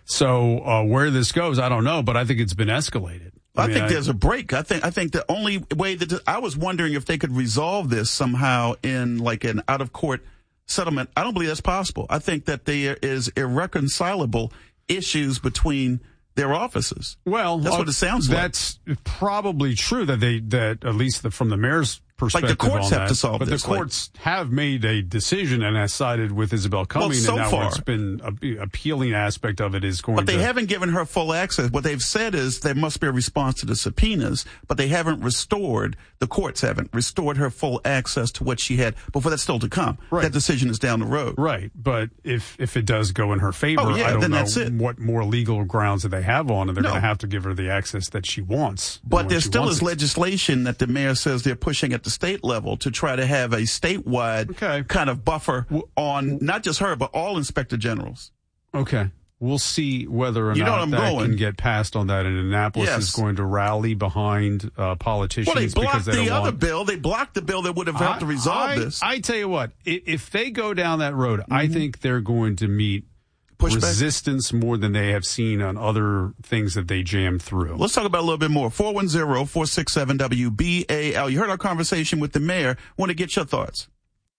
F: So uh, where this goes, I don't know, but I think it's been escalated.
A: I, I
F: mean,
A: think
F: I,
A: there's a break. I think I think the only way that I was wondering if they could resolve this somehow in like an out of court settlement. I don't believe that's possible. I think that there is irreconcilable issues between their offices.
F: Well,
A: that's what it sounds like.
F: That's probably true that they that at least the, from the mayor's perspective,
A: like the courts
F: on
A: have
F: that,
A: to solve
F: but
A: this.
F: the courts like, have made a decision and has sided with Isabel Cumming,
A: well, so
F: and now
A: far.
F: what's been a, appealing aspect of it is going.
A: But they
F: to,
A: haven't given her full access. What they've said is there must be a response to the subpoenas, but they haven't restored. The courts haven't restored her full access to what she had before. That's still to come.
F: Right.
A: That decision is down the road.
F: Right. But if if it does go in her favor,
A: oh, yeah,
F: I don't
A: then
F: know
A: that's it.
F: what more legal grounds that they have on, and they're
A: no.
F: going to have to give her the access that she wants.
A: But there still is
F: it.
A: legislation that the mayor says they're pushing at the state level to try to have a statewide
F: okay.
A: kind of buffer on not just her, but all inspector generals.
F: Okay. We'll see whether or
A: you
F: not that
A: going.
F: can get passed on that. And Annapolis
A: yes.
F: is going to rally behind uh, politicians.
A: Well, they blocked
F: because they
A: the
F: don't
A: other
F: want...
A: bill. They blocked the bill that would have helped
F: I,
A: to resolve
F: I,
A: this.
F: I tell you what, if they go down that road, mm-hmm. I think they're going to meet
A: Pushback?
F: resistance more than they have seen on other things that they jammed through.
A: Let's talk about it a little bit more. four one zero, four six seven, W B A L. You heard our conversation with the mayor. Want to get your thoughts.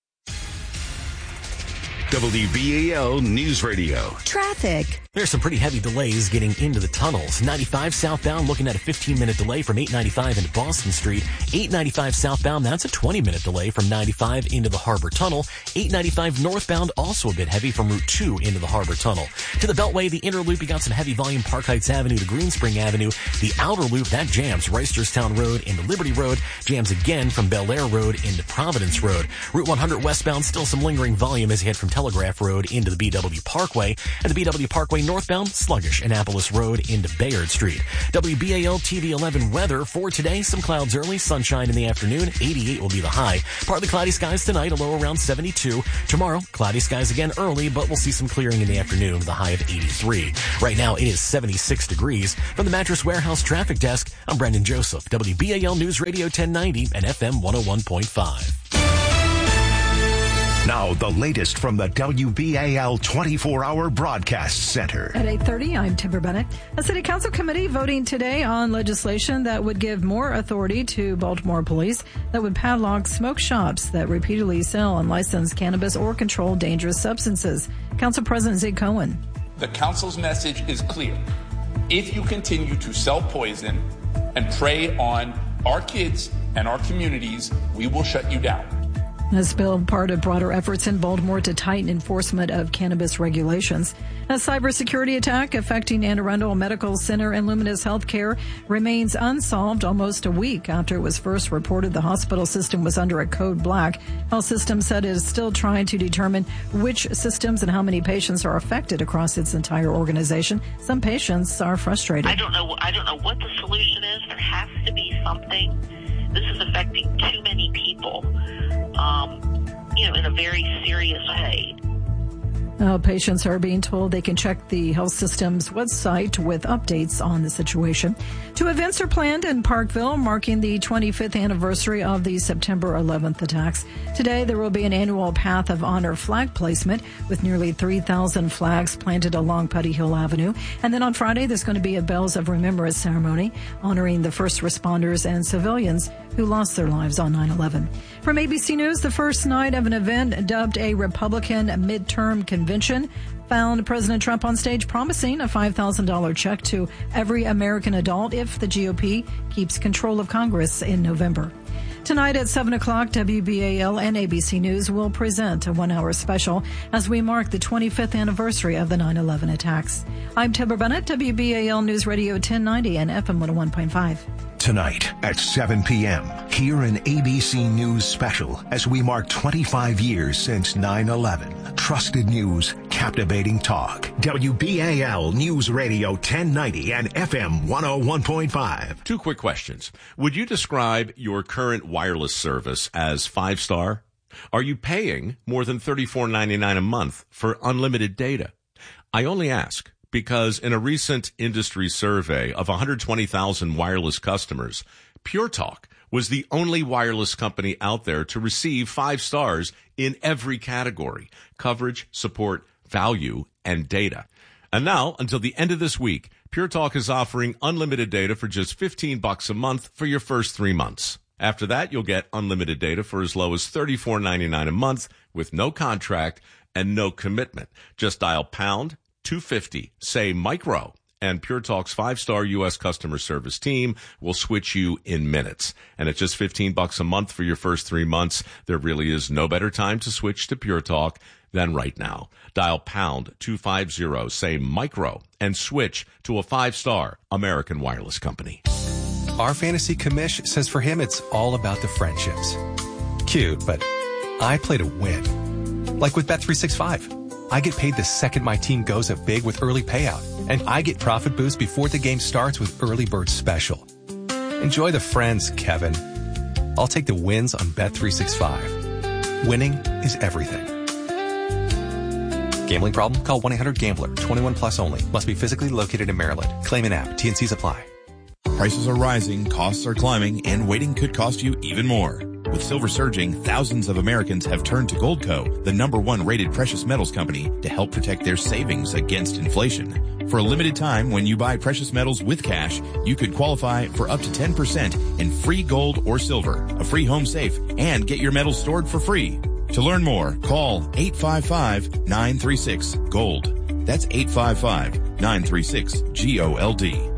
B: W B A L News Radio.
D: Traffic.
W: There's some pretty heavy delays getting into the tunnels. ninety-five southbound looking at a fifteen minute delay from eight ninety-five into Boston Street. eight ninety-five southbound, that's a twenty minute delay from ninety-five into the Harbor Tunnel. eight ninety-five northbound, also a bit heavy from Route two into the Harbor Tunnel. To the Beltway, the inner loop, you got some heavy volume Park Heights Avenue to Greenspring Avenue. The outer loop, that jams Reisterstown Road into Liberty Road. Jams again from Bel Air Road into Providence Road. Route one hundred westbound, still some lingering volume as you head from Telegraph Road into the B W Parkway, and the B W Parkway northbound sluggish Annapolis Road into Bayard Street. W B A L T V eleven weather for today, some clouds early, sunshine in the afternoon, eighty-eight will be the high. Partly cloudy skies tonight, a low around seventy-two. Tomorrow, cloudy skies again early, but we'll see some clearing in the afternoon with a high of eighty-three. Right now, it is seventy-six degrees. From the Mattress Warehouse Traffic Desk, I'm Brendan Joseph, W B A L News Radio ten ninety and F M one oh one point five.
G: Now, the latest from the W B A L twenty-four hour Broadcast Center.
K: At eight thirty, I'm Timber Bennett. A city council committee voting today on legislation that would give more authority to Baltimore police that would padlock smoke shops that repeatedly sell unlicensed cannabis or control dangerous substances. Council President Zig Cohen.
S: The council's message is clear. If you continue to sell poison and prey on our kids and our communities, we will shut you down.
K: This bill, part of broader efforts in Baltimore to tighten enforcement of cannabis regulations. A cybersecurity attack affecting Anne Arundel Medical Center and Luminous Healthcare remains unsolved almost a week after it was first reported the hospital system was under a code black. Health System said it is still trying to determine which systems and how many patients are affected across its entire organization. Some patients are frustrated.
H: I don't know. I don't know what the solution is. There has to be something. This is affecting too many people, um, you know, in a very serious way.
K: Uh, patients are being told they can check the health system's website with updates on the situation. Two events are planned in Parkville, marking the twenty-fifth anniversary of the September eleventh attacks. Today, there will be an annual Path of Honor flag placement with nearly three thousand flags planted along Putty Hill Avenue. And then on Friday, there's going to be a Bells of Remembrance ceremony honoring the first responders and civilians who lost their lives on nine eleven. From A B C News, the first night of an event dubbed a Republican midterm convention found President Trump on stage promising a five thousand dollars check to every American adult if the G O P keeps control of Congress in November. Tonight at seven o'clock, W B A L and A B C News will present a one-hour special as we mark the twenty-fifth anniversary of the nine eleven attacks. I'm Timber Bennett, W B A L News Radio ten ninety and F M one oh one point five.
G: Tonight at seven p.m., hear an A B C News special as we mark twenty-five years since nine eleven. Trusted news, captivating talk. W B A L News Radio ten ninety and F M one oh one point five.
I: Two quick questions. Would you describe your current wireless service as five-star? Are you paying more than thirty-four ninety-nine a month for unlimited data? I only ask because in a recent industry survey of one hundred twenty thousand wireless customers, Pure Talk was the only wireless company out there to receive five stars in every category: coverage, support, value, and data. And now, until the end of this week, Pure Talk is offering unlimited data for just fifteen bucks a month for your first three months. After that, you'll get unlimited data for as low as thirty-four ninety-nine a month with no contract and no commitment. Just dial pound two fifty, say micro, and Pure Talk's five-star U S customer service team will switch you in minutes. And at just fifteen bucks a month for your first three months, there really is no better time to switch to Pure Talk than right now. Dial pound two fifty, say micro, and switch to a five-star American wireless company.
J: Our fantasy commish says for him it's all about the friendships. Cute, but I play to win. Like with Bet three sixty-five. I get paid the second my team goes up big with early payout, and I get profit boost before the game starts with Early Bird Special. Enjoy the friends, Kevin. I'll take the wins on Bet three sixty-five. Winning is everything. Gambling problem? Call one eight hundred gambler. twenty-one plus only. Must be physically located in Maryland. Claim an app. T and Cs apply.
L: Prices are rising, costs are climbing, and waiting could cost you even more. With silver surging, thousands of Americans have turned to Goldco, the number one rated precious metals company, to help protect their savings against inflation. For a limited time, when you buy precious metals with cash, you could qualify for up to ten percent in free gold or silver, a free home safe, and get your metals stored for free. To learn more, call eight five five, nine three six, GOLD. That's eight five five, nine three six, G O L D.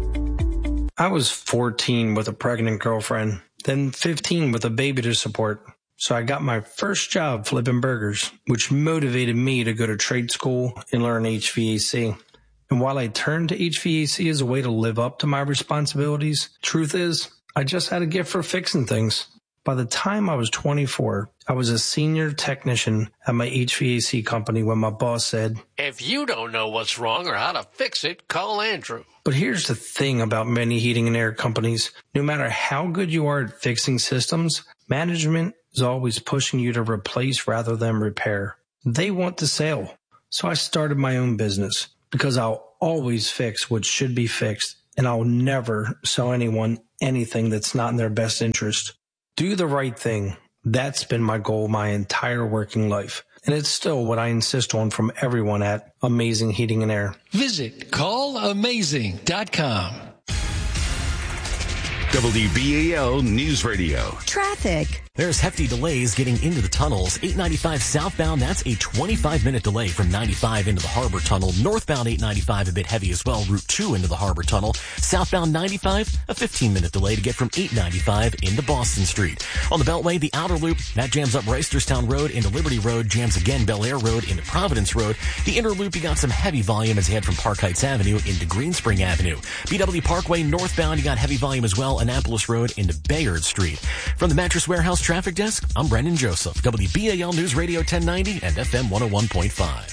Y: I was fourteen with a pregnant girlfriend, then fifteen with a baby to support. So I got my first job flipping burgers, which motivated me to go to trade school and learn H V A C. And while I turned to H V A C as a way to live up to my responsibilities, truth is, I just had a gift for fixing things. By the time I was twenty-four, I was a senior technician at my H V A C company when my boss said,
M: "If you don't know what's wrong or how to fix it, call Andrew."
Y: But here's the thing about many heating and air companies. No matter how good you are at fixing systems, management is always pushing you to replace rather than repair. They want the sale. So I started my own business because I'll always fix what should be fixed, and I'll never sell anyone anything that's not in their best interest. Do the right thing. That's been my goal my entire working life. And it's still what I insist on from everyone at Amazing Heating and Air.
M: Visit call amazing dot com.
B: W B A L News Radio.
D: Traffic.
W: There's hefty delays getting into the tunnels. eight ninety-five southbound, that's a twenty-five minute delay from ninety-five into the Harbor Tunnel. Northbound eight ninety-five, a bit heavy as well. Route two into the Harbor Tunnel. Southbound ninety-five, a fifteen minute delay to get from eight ninety-five into Boston Street. On the Beltway, the outer loop, that jams up Reisterstown Road into Liberty Road, jams again Bel Air Road into Providence Road. The inner loop, you got some heavy volume as you head from Park Heights Avenue into Greenspring Avenue. B W Parkway northbound, you got heavy volume as well. Annapolis Road into Bayard Street. From the Mattress Warehouse Traffic Desk, I'm Brendan Joseph, W B A L News Radio ten ninety and F M one oh one point five.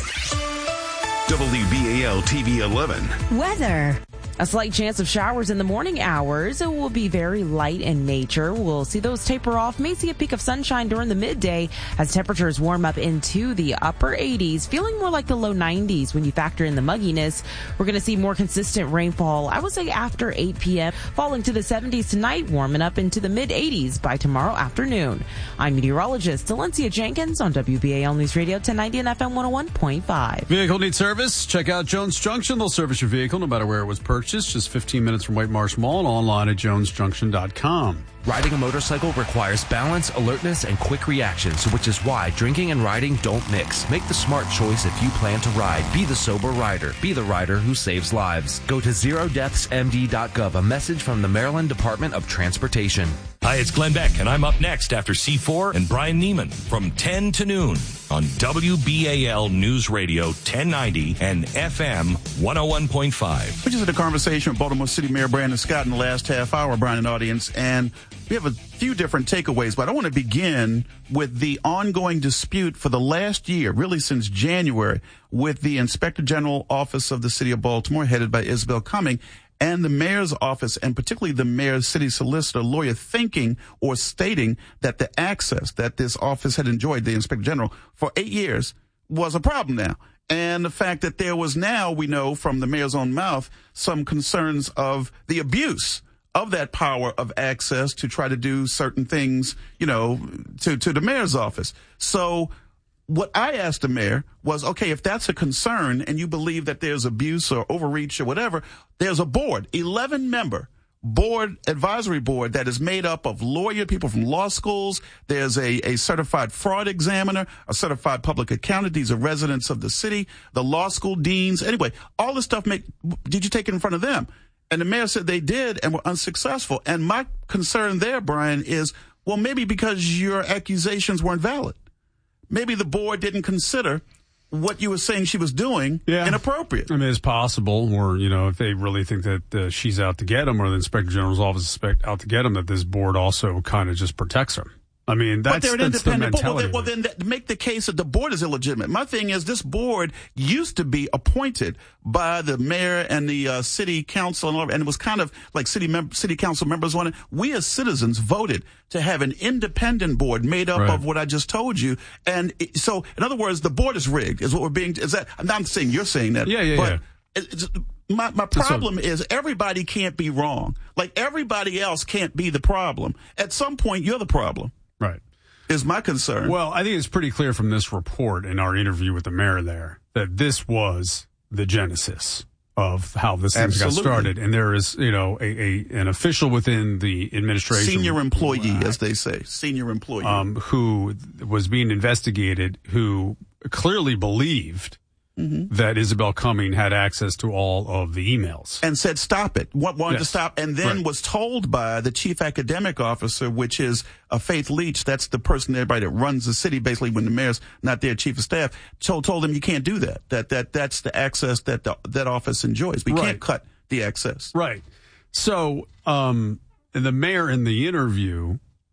B: W B A L T V eleven.
D: Weather.
E: A slight chance of showers in the morning hours. It will be very light in nature. We'll see those taper off. May see a peak of sunshine during the midday as temperatures warm up into the upper eighties, feeling more like the low nineties when you factor in the mugginess. We're going to see more consistent rainfall, I would say after eight p.m., falling to the seventies tonight, warming up into the mid eighties by tomorrow afternoon. I'm meteorologist Valencia Jenkins on W B A L News Radio ten ninety and F M one oh one point five.
F: Vehicle needs service? Check out Jones Junction. They'll service your vehicle no matter where it was purchased. Just fifteen minutes from White Marsh Mall and online at jones junction dot com.
V: Riding a motorcycle requires balance, alertness, and quick reactions, which is why drinking and riding don't mix. Make the smart choice if you plan to ride. Be the sober rider. Be the rider who saves lives. Go to zero deaths m d dot gov, a message from the Maryland Department of Transportation.
G: Hi, it's Glenn Beck, and I'm up next after C four and Brian Neiman from ten to noon on W B A L News Radio ten ninety and F M one oh one point five.
A: We just had a conversation with Baltimore City Mayor Brandon Scott in the last half hour, Brian and audience, and we have a few different takeaways, but I want to begin with the ongoing dispute for the last year, really since January, with the Inspector General Office of the City of Baltimore, headed by Isabel Cumming, and the mayor's office, and particularly the mayor's city solicitor lawyer, thinking or stating that the access that this office had enjoyed, the Inspector General, for eight years was a problem now. And the fact that there was now, we know from the mayor's own mouth, some concerns of the abuse of that power of access to try to do certain things, you know, to, to the mayor's office. So what I asked the mayor was, okay, if that's a concern and you believe that there's abuse or overreach or whatever, there's a board, eleven member board, advisory board that is made up of lawyer people from law schools. There's a, a certified fraud examiner, a certified public accountant. These are residents of the city, the law school deans. Anyway, all this stuff make, did you take it in front of them? And the mayor said they did and were unsuccessful. And my concern there, Brian, is, well, maybe because your accusations weren't valid. Maybe the board didn't consider what you were saying she was doing
F: yeah.
A: inappropriate.
F: I mean, it's possible, or, you know, if they really think that uh, she's out to get him, or the Inspector General's office is out to get him, that this board also kind of just protects her. I mean, that's,
A: but they're
F: that's the
A: independent.
F: mentality.
A: Well, then, well, then make the case that the board is illegitimate. My thing is, this board used to be appointed by the mayor and the uh, city council, and, all, and it was kind of like city mem- city council members wanted. We as citizens voted to have an independent board made up
F: right.
A: of what I just told you. And it, so, in other words, the board is rigged. Is what we're being. Is that? I'm not saying you're saying that.
F: Yeah, yeah,
A: but
F: yeah.
A: It's, my my problem is everybody can't be wrong. Like everybody else can't be the problem. At some point, you're the problem.
F: Right.
A: Is my concern.
F: Well, I think it's pretty clear from this report in our interview with the mayor there that this was the genesis of how this thing got started. And there is, you know, a, a an official within the administration.
A: Senior employee, uh, as they say. Senior employee.
F: Um, who was being investigated, who clearly believed mm-hmm. that Isabel Cumming had access to all of the emails.
A: And said, stop it. Wanted yes. to stop. And then
F: right.
A: was told by the chief academic officer, which is uh, Faith Leach, that's the person, everybody that runs the city, basically when the mayor's not their chief of staff, told, told them you can't do that. That, that, that's the access that the, that office enjoys. We right. can't cut the access.
F: Right. So, um, the mayor in the interview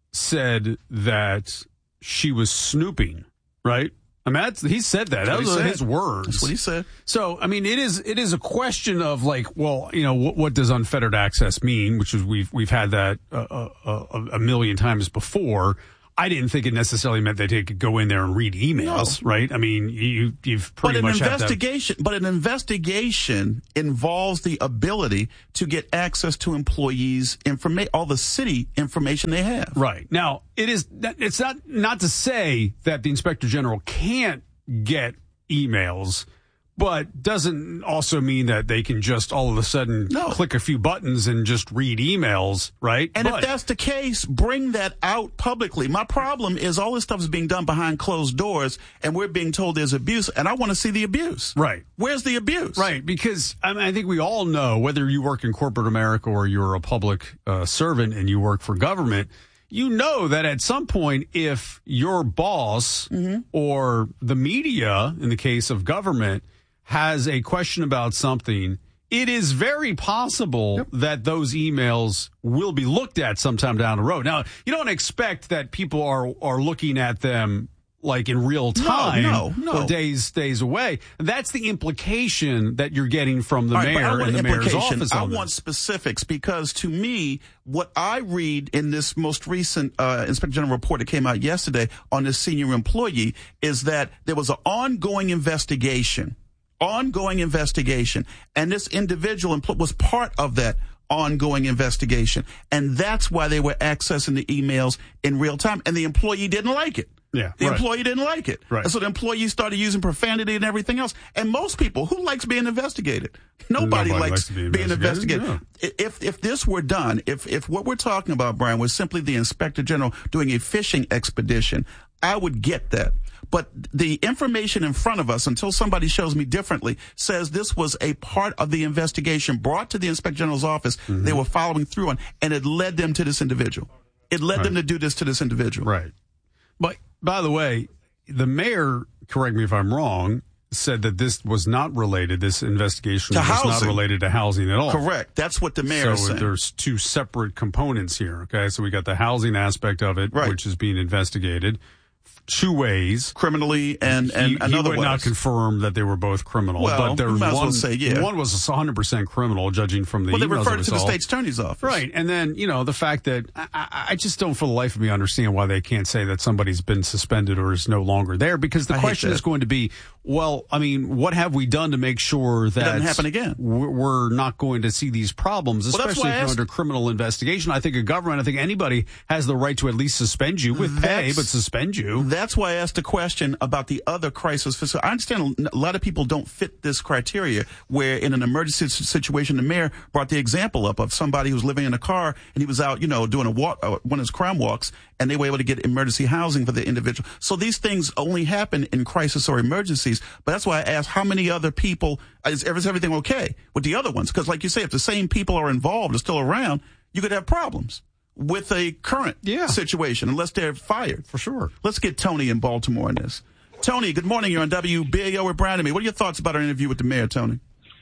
F: said that she was snooping, right? I mean, that's, he said that. That was his words.
A: That's what he said.
F: So, I mean, it is it is a question of like, well, you know, what, what does unfettered access mean? Which is we've we've had that uh, a, a million times before. I didn't think it necessarily meant that they could go in there and read emails, no. right? I mean, you you've pretty
A: but
F: much
A: an
F: have
A: investigation.
F: To have,
A: but an investigation involves the ability to get access to employees' information, all the city information they have.
F: Right now, it is. It's not not to say that the Inspector General can't get emails. But doesn't also mean that they can just all of a sudden no. click a few buttons and just read emails, right?
A: And
F: but,
A: if that's the case, bring that out publicly. My problem is all this stuff is being done behind closed doors, and we're being told there's abuse, and I want to see the abuse.
F: Right.
A: Where's the abuse?
F: Right, because I, mean, I think we all know, whether you work in corporate America or you're a public uh, servant and you work for government, you know that at some point, if your boss mm-hmm. or the media, in the case of government, has a question about something, it is very possible yep. that those emails will be looked at sometime down the road. Now, you don't expect that people are are looking at them like in real time
A: no, no, no.
F: or days days away. That's the implication that you're getting from the
A: right,
F: mayor and the mayor's office.
A: I
F: on
A: want
F: this.
A: specifics because to me, what I read in this most recent uh, Inspector General report that came out yesterday on this senior employee is that there was an ongoing investigation. Ongoing investigation, and this individual empl- was part of that ongoing investigation, and that's why they were accessing the emails in real time, and the employee didn't like it.
F: Yeah,
A: the
F: right.
A: employee didn't like it,
F: right.
A: and so the employee started using profanity and everything else. And most people, who likes being investigated? Nobody,
F: Nobody
A: likes,
F: likes being
A: being
F: investigated.
A: investigated. Yeah. If if this were done, if if what we're talking about, Brian, was simply the Inspector General doing a fishing expedition, I would get that. But the information in front of us, until somebody shows me differently, says this was a part of the investigation brought to the Inspector General's office. Mm-hmm. They were following through on, and it led them to this individual. It led right. them to do this to this individual.
F: Right. But, by the way, the mayor, correct me if I'm wrong, said that this was not related, this investigation
A: to
F: was
A: housing.
F: not related to housing at all.
A: Correct. That's what the mayor
F: so
A: said.
F: There's two separate components here, okay? So we got the housing aspect of it,
A: right.
F: which is being investigated. Two ways,
A: criminally and and
F: he,
A: another
F: he would
A: ways.
F: not confirm that they were both criminal.
A: Well,
F: but there was
A: might as
F: one.
A: well say, yeah.
F: One was one hundred percent criminal, judging from the.
A: Well, they
F: emails
A: referred to the
F: all.
A: state's attorney's office,
F: right? And then you know the fact that I, I just don't, for the life of me, understand why they can't say that somebody's been suspended or is no longer there. Because the
A: I
F: question is going to be, well, I mean, what have we done to make sure that
A: it doesn't happen again?
F: We're not going to see these problems, especially
A: well,
F: if you're under criminal investigation. I think a government, I think anybody has the right to at least suspend you with pay, but suspend you.
A: That's why I asked the question about the other crisis facility. I understand a lot of people don't fit this criteria where in an emergency situation, the mayor brought the example up of somebody who was living in a car and he was out, you know, doing a walk, uh, one of his crime walks, and they were able to get emergency housing for the individual. So these things only happen in crisis or emergencies. But that's why I asked how many other people, is, is everything okay with the other ones? Because like you say, if the same people are involved or still around, you could have problems with a current yeah. situation unless they're fired.
F: For sure.
A: Let's get Tony in Baltimore in this. Tony, good morning. You're on W B A L with Brian and me. What are your thoughts about our interview with the mayor, Tony?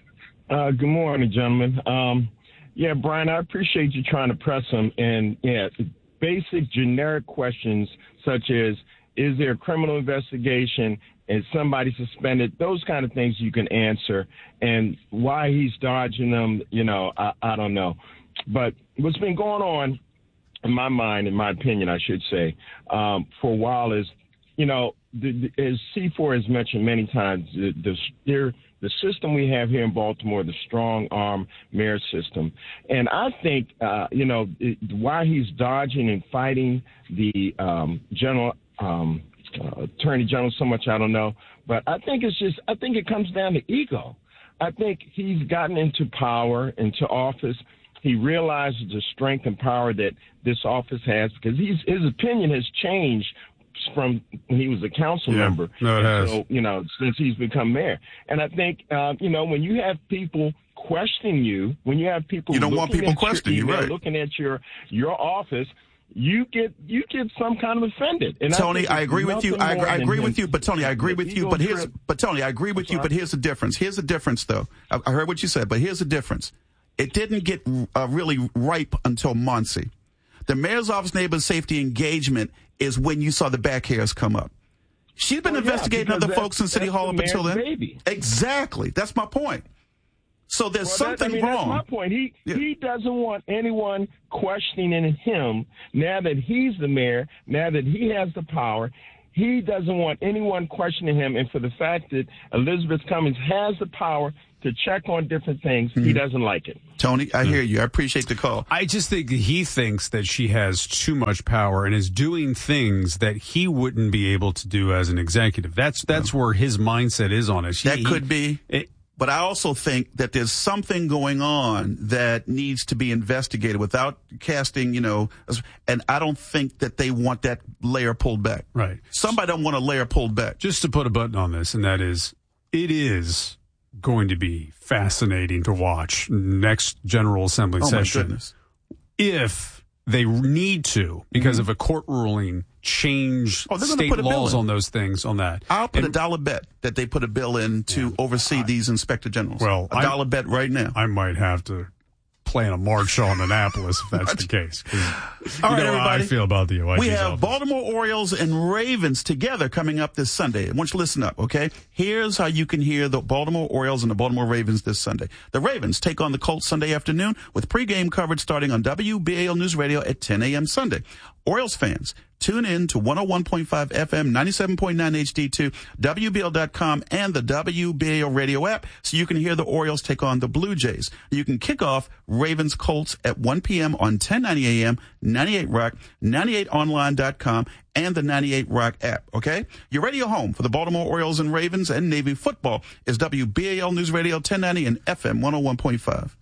C: Uh, good morning, gentlemen. Um, yeah, Brian, I appreciate you trying to press him. And, yeah, basic generic questions such as, is there a criminal investigation? Is somebody suspended? Those kind of things you can answer. And why he's dodging them, you know, I, I don't know. But what's been going on, in my mind, in my opinion, I should say, um, for a while is, you know, the, the, as C four has mentioned many times, the, the, the system we have here in Baltimore, the strong arm mayor system. And I think, uh, you know, it, why he's dodging and fighting the um, general um, uh, attorney general so much, I don't know. But I think it's just, I think it comes down to ego. I think he's gotten into power, into office. He realizes the strength and power that this office has because he's, his opinion has changed from when he was a council
F: yeah,
C: member.
F: No, it has.
C: So, you know, since he's become mayor. And I think, uh, you know, when you have people questioning you, when you have people
A: you don't want people questioning you, right?
C: Looking at your your office, you get you get some kind of offended. And
A: Tony, I, I agree with you. I, I agree with you, but Tony, I agree
C: The
A: with you. But here's,
C: trip.
A: but Tony, I agree with you. But here's the difference. Here's the difference, though. I, I heard what you said, but here's the difference. It didn't get uh, really ripe until Muncie. The mayor's office neighborhood safety engagement is when you saw the back hairs come up. She's been
C: Well, yeah,
A: investigating
C: because
A: other
C: that's-
A: folks in City
C: that's
A: Hall
C: the
A: up until
C: mayor's
A: then.
C: baby.
A: Exactly. That's my point. So there's
C: Well,
A: something
C: that, I mean,
A: wrong.
C: That's my point. He he doesn't want anyone questioning him now that he's the mayor, now that he has the power. He doesn't want anyone questioning him, and for the fact that Elizabeth Cummings has the power to check on different things, mm-hmm. he doesn't like it.
A: Tony, I hear you. I appreciate the call.
F: I just think that he thinks that she has too much power and is doing things that he wouldn't be able to do as an executive. That's that's where his mindset is on it. He,
A: that could be.
F: It,
A: but I also think that there's something going on that needs to be investigated without casting, you know, and I don't think that they want that layer pulled back.
F: Right.
A: Somebody don't want a layer pulled back.
F: Just to put a button on this, and that is, it is going to be fascinating to watch next General Assembly
A: oh
F: session.
A: My goodness.
F: If they need to, because mm-hmm. of a court ruling, change
A: oh,
F: state
A: put a
F: laws
A: bill
F: on those things, on that.
A: I'll put
F: and,
A: a dollar bet that they put a bill in to yeah, oversee I, these inspector generals.
F: Well,
A: a dollar bet right now.
F: I might have to plan a march on Annapolis if that's the case.
A: All right,
F: know
A: everybody.
F: How I feel about the O I G's
A: We have
F: office.
A: Baltimore Orioles and Ravens together coming up this Sunday. I want you to listen up, okay? Here's how you can hear the Baltimore Orioles and the Baltimore Ravens this Sunday. The Ravens take on the Colts Sunday afternoon with pregame coverage starting on W B A L News Radio at ten a.m. Sunday. Orioles fans, tune in to one oh one point five F M, ninety-seven point nine H D two, W B L dot com, and the W B A L radio app so you can hear the Orioles take on the Blue Jays. You can kick off Ravens Colts at one p.m. on ten ninety a.m., ninety-eight Rock, ninety-eight online dot com, and the ninety-eight Rock app, okay? Your radio home for the Baltimore Orioles and Ravens and Navy football is W B A L News Radio ten ninety and F M one oh one point five.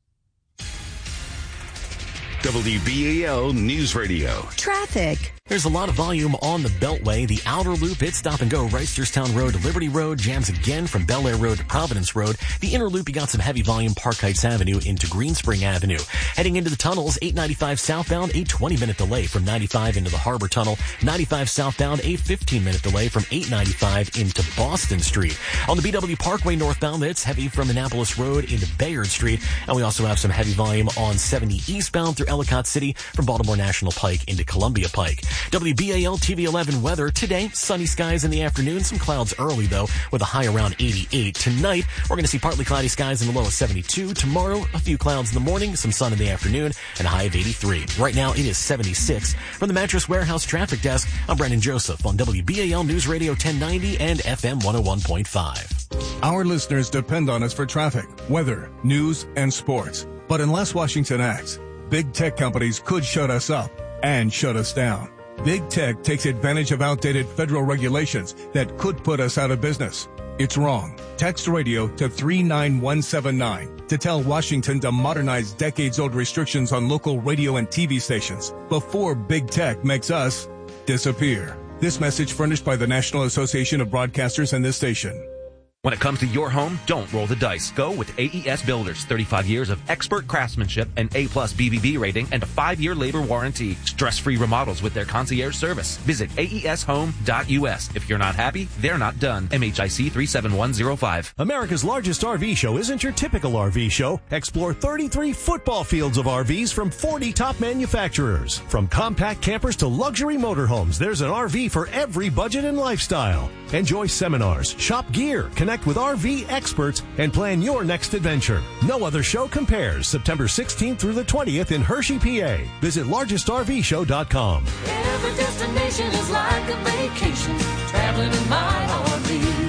B: W B A L News Radio.
D: Traffic.
W: There's a lot of volume on the Beltway. The outer loop, it's stop and go. Reisterstown Road to Liberty Road jams again from Bel Air Road to Providence Road. The inner loop, you got some heavy volume Park Heights Avenue into Greenspring Avenue. Heading into the tunnels, eight ninety-five southbound, a twenty minute delay from ninety-five into the Harbor Tunnel. ninety-five southbound, a fifteen minute delay from eight ninety-five into Boston Street. On the B W Parkway northbound, it's heavy from Annapolis Road into Bayard Street. And we also have some heavy volume on seventy eastbound through Ellicott City from Baltimore National Pike into Columbia Pike. W B A L T V eleven weather today, sunny skies in the afternoon, some clouds early though, with a high around eighty-eight. Tonight, we're going to see partly cloudy skies in the low of seventy-two. Tomorrow, a few clouds in the morning, some sun in the afternoon, and a high of eighty-three. Right now, it is seventy-six. From the Mattress Warehouse Traffic Desk, I'm Brandon Joseph on W B A L News Radio ten ninety and F M one oh one point five.
N: Our listeners depend on us for traffic, weather, news, and sports. But unless Washington acts, big tech companies could shut us up and shut us down. Big tech takes advantage of outdated federal regulations that could put us out of business. It's wrong. Text radio to three nine one seven nine to tell Washington to modernize decades-old restrictions on local radio and T V stations before big tech makes us disappear. This message furnished by the National Association of Broadcasters and this station.
V: When it comes to your home, don't roll the dice. Go with A E S Builders. thirty-five years of expert craftsmanship, an A-plus B B B rating, and a five-year labor warranty. Stress-free remodels with their concierge service. Visit A E S home dot U S. If you're not happy, they're not done. M H I C three seven one zero five.
O: America's largest R V show isn't your typical R V show. Explore thirty-three football fields of R Vs from forty top manufacturers. From compact campers to luxury motorhomes, there's an R V for every budget and lifestyle. Enjoy seminars, shop gear, connect with R V experts, and plan your next adventure. No other show compares. September sixteenth through the twentieth in Hershey, P A. Visit largest R V show dot com.
P: Every destination is like a vacation, traveling in my R V.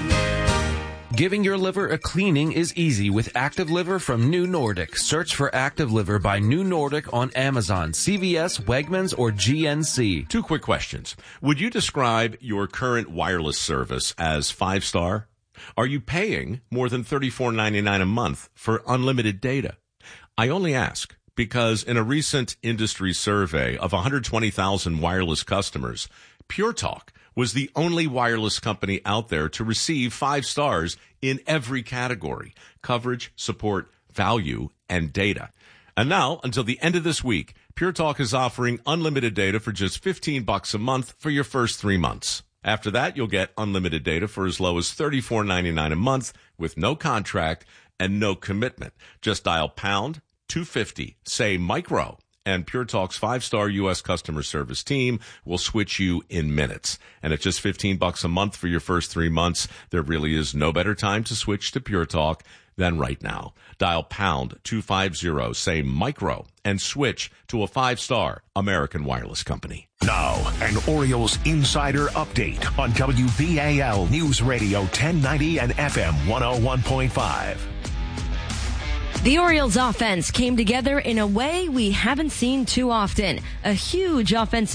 V: Giving your liver a cleaning is easy with Active Liver from New Nordic. Search for Active Liver by New Nordic on Amazon, C V S, Wegmans, or G N C.
I: Two quick questions. Would you describe your current wireless service as five-star? Are you paying more than thirty-four ninety-nine a month for unlimited data? I only ask because in a recent industry survey of one hundred twenty thousand wireless customers, Pure Talk was the only wireless company out there to receive five stars in every category: coverage, support, value, and data. And now, until the end of this week, Pure Talk is offering unlimited data for just fifteen bucks a month for your first three months. After that, you'll get unlimited data for as low as thirty-four ninety-nine a month with no contract and no commitment. Just dial pound two fifty, say micro, and Pure Talk's five-star U S customer service team will switch you in minutes. And at just fifteen bucks a month for your first three months, there really is no better time to switch to Pure Talk than right now. Dial pound two fifty, say micro, and switch to a five-star American Wireless company.
G: Now, an Orioles insider update on W B A L News Radio ten ninety and F M one oh one point five.
Q: The Orioles offense came together in a way we haven't seen too often. A huge offensive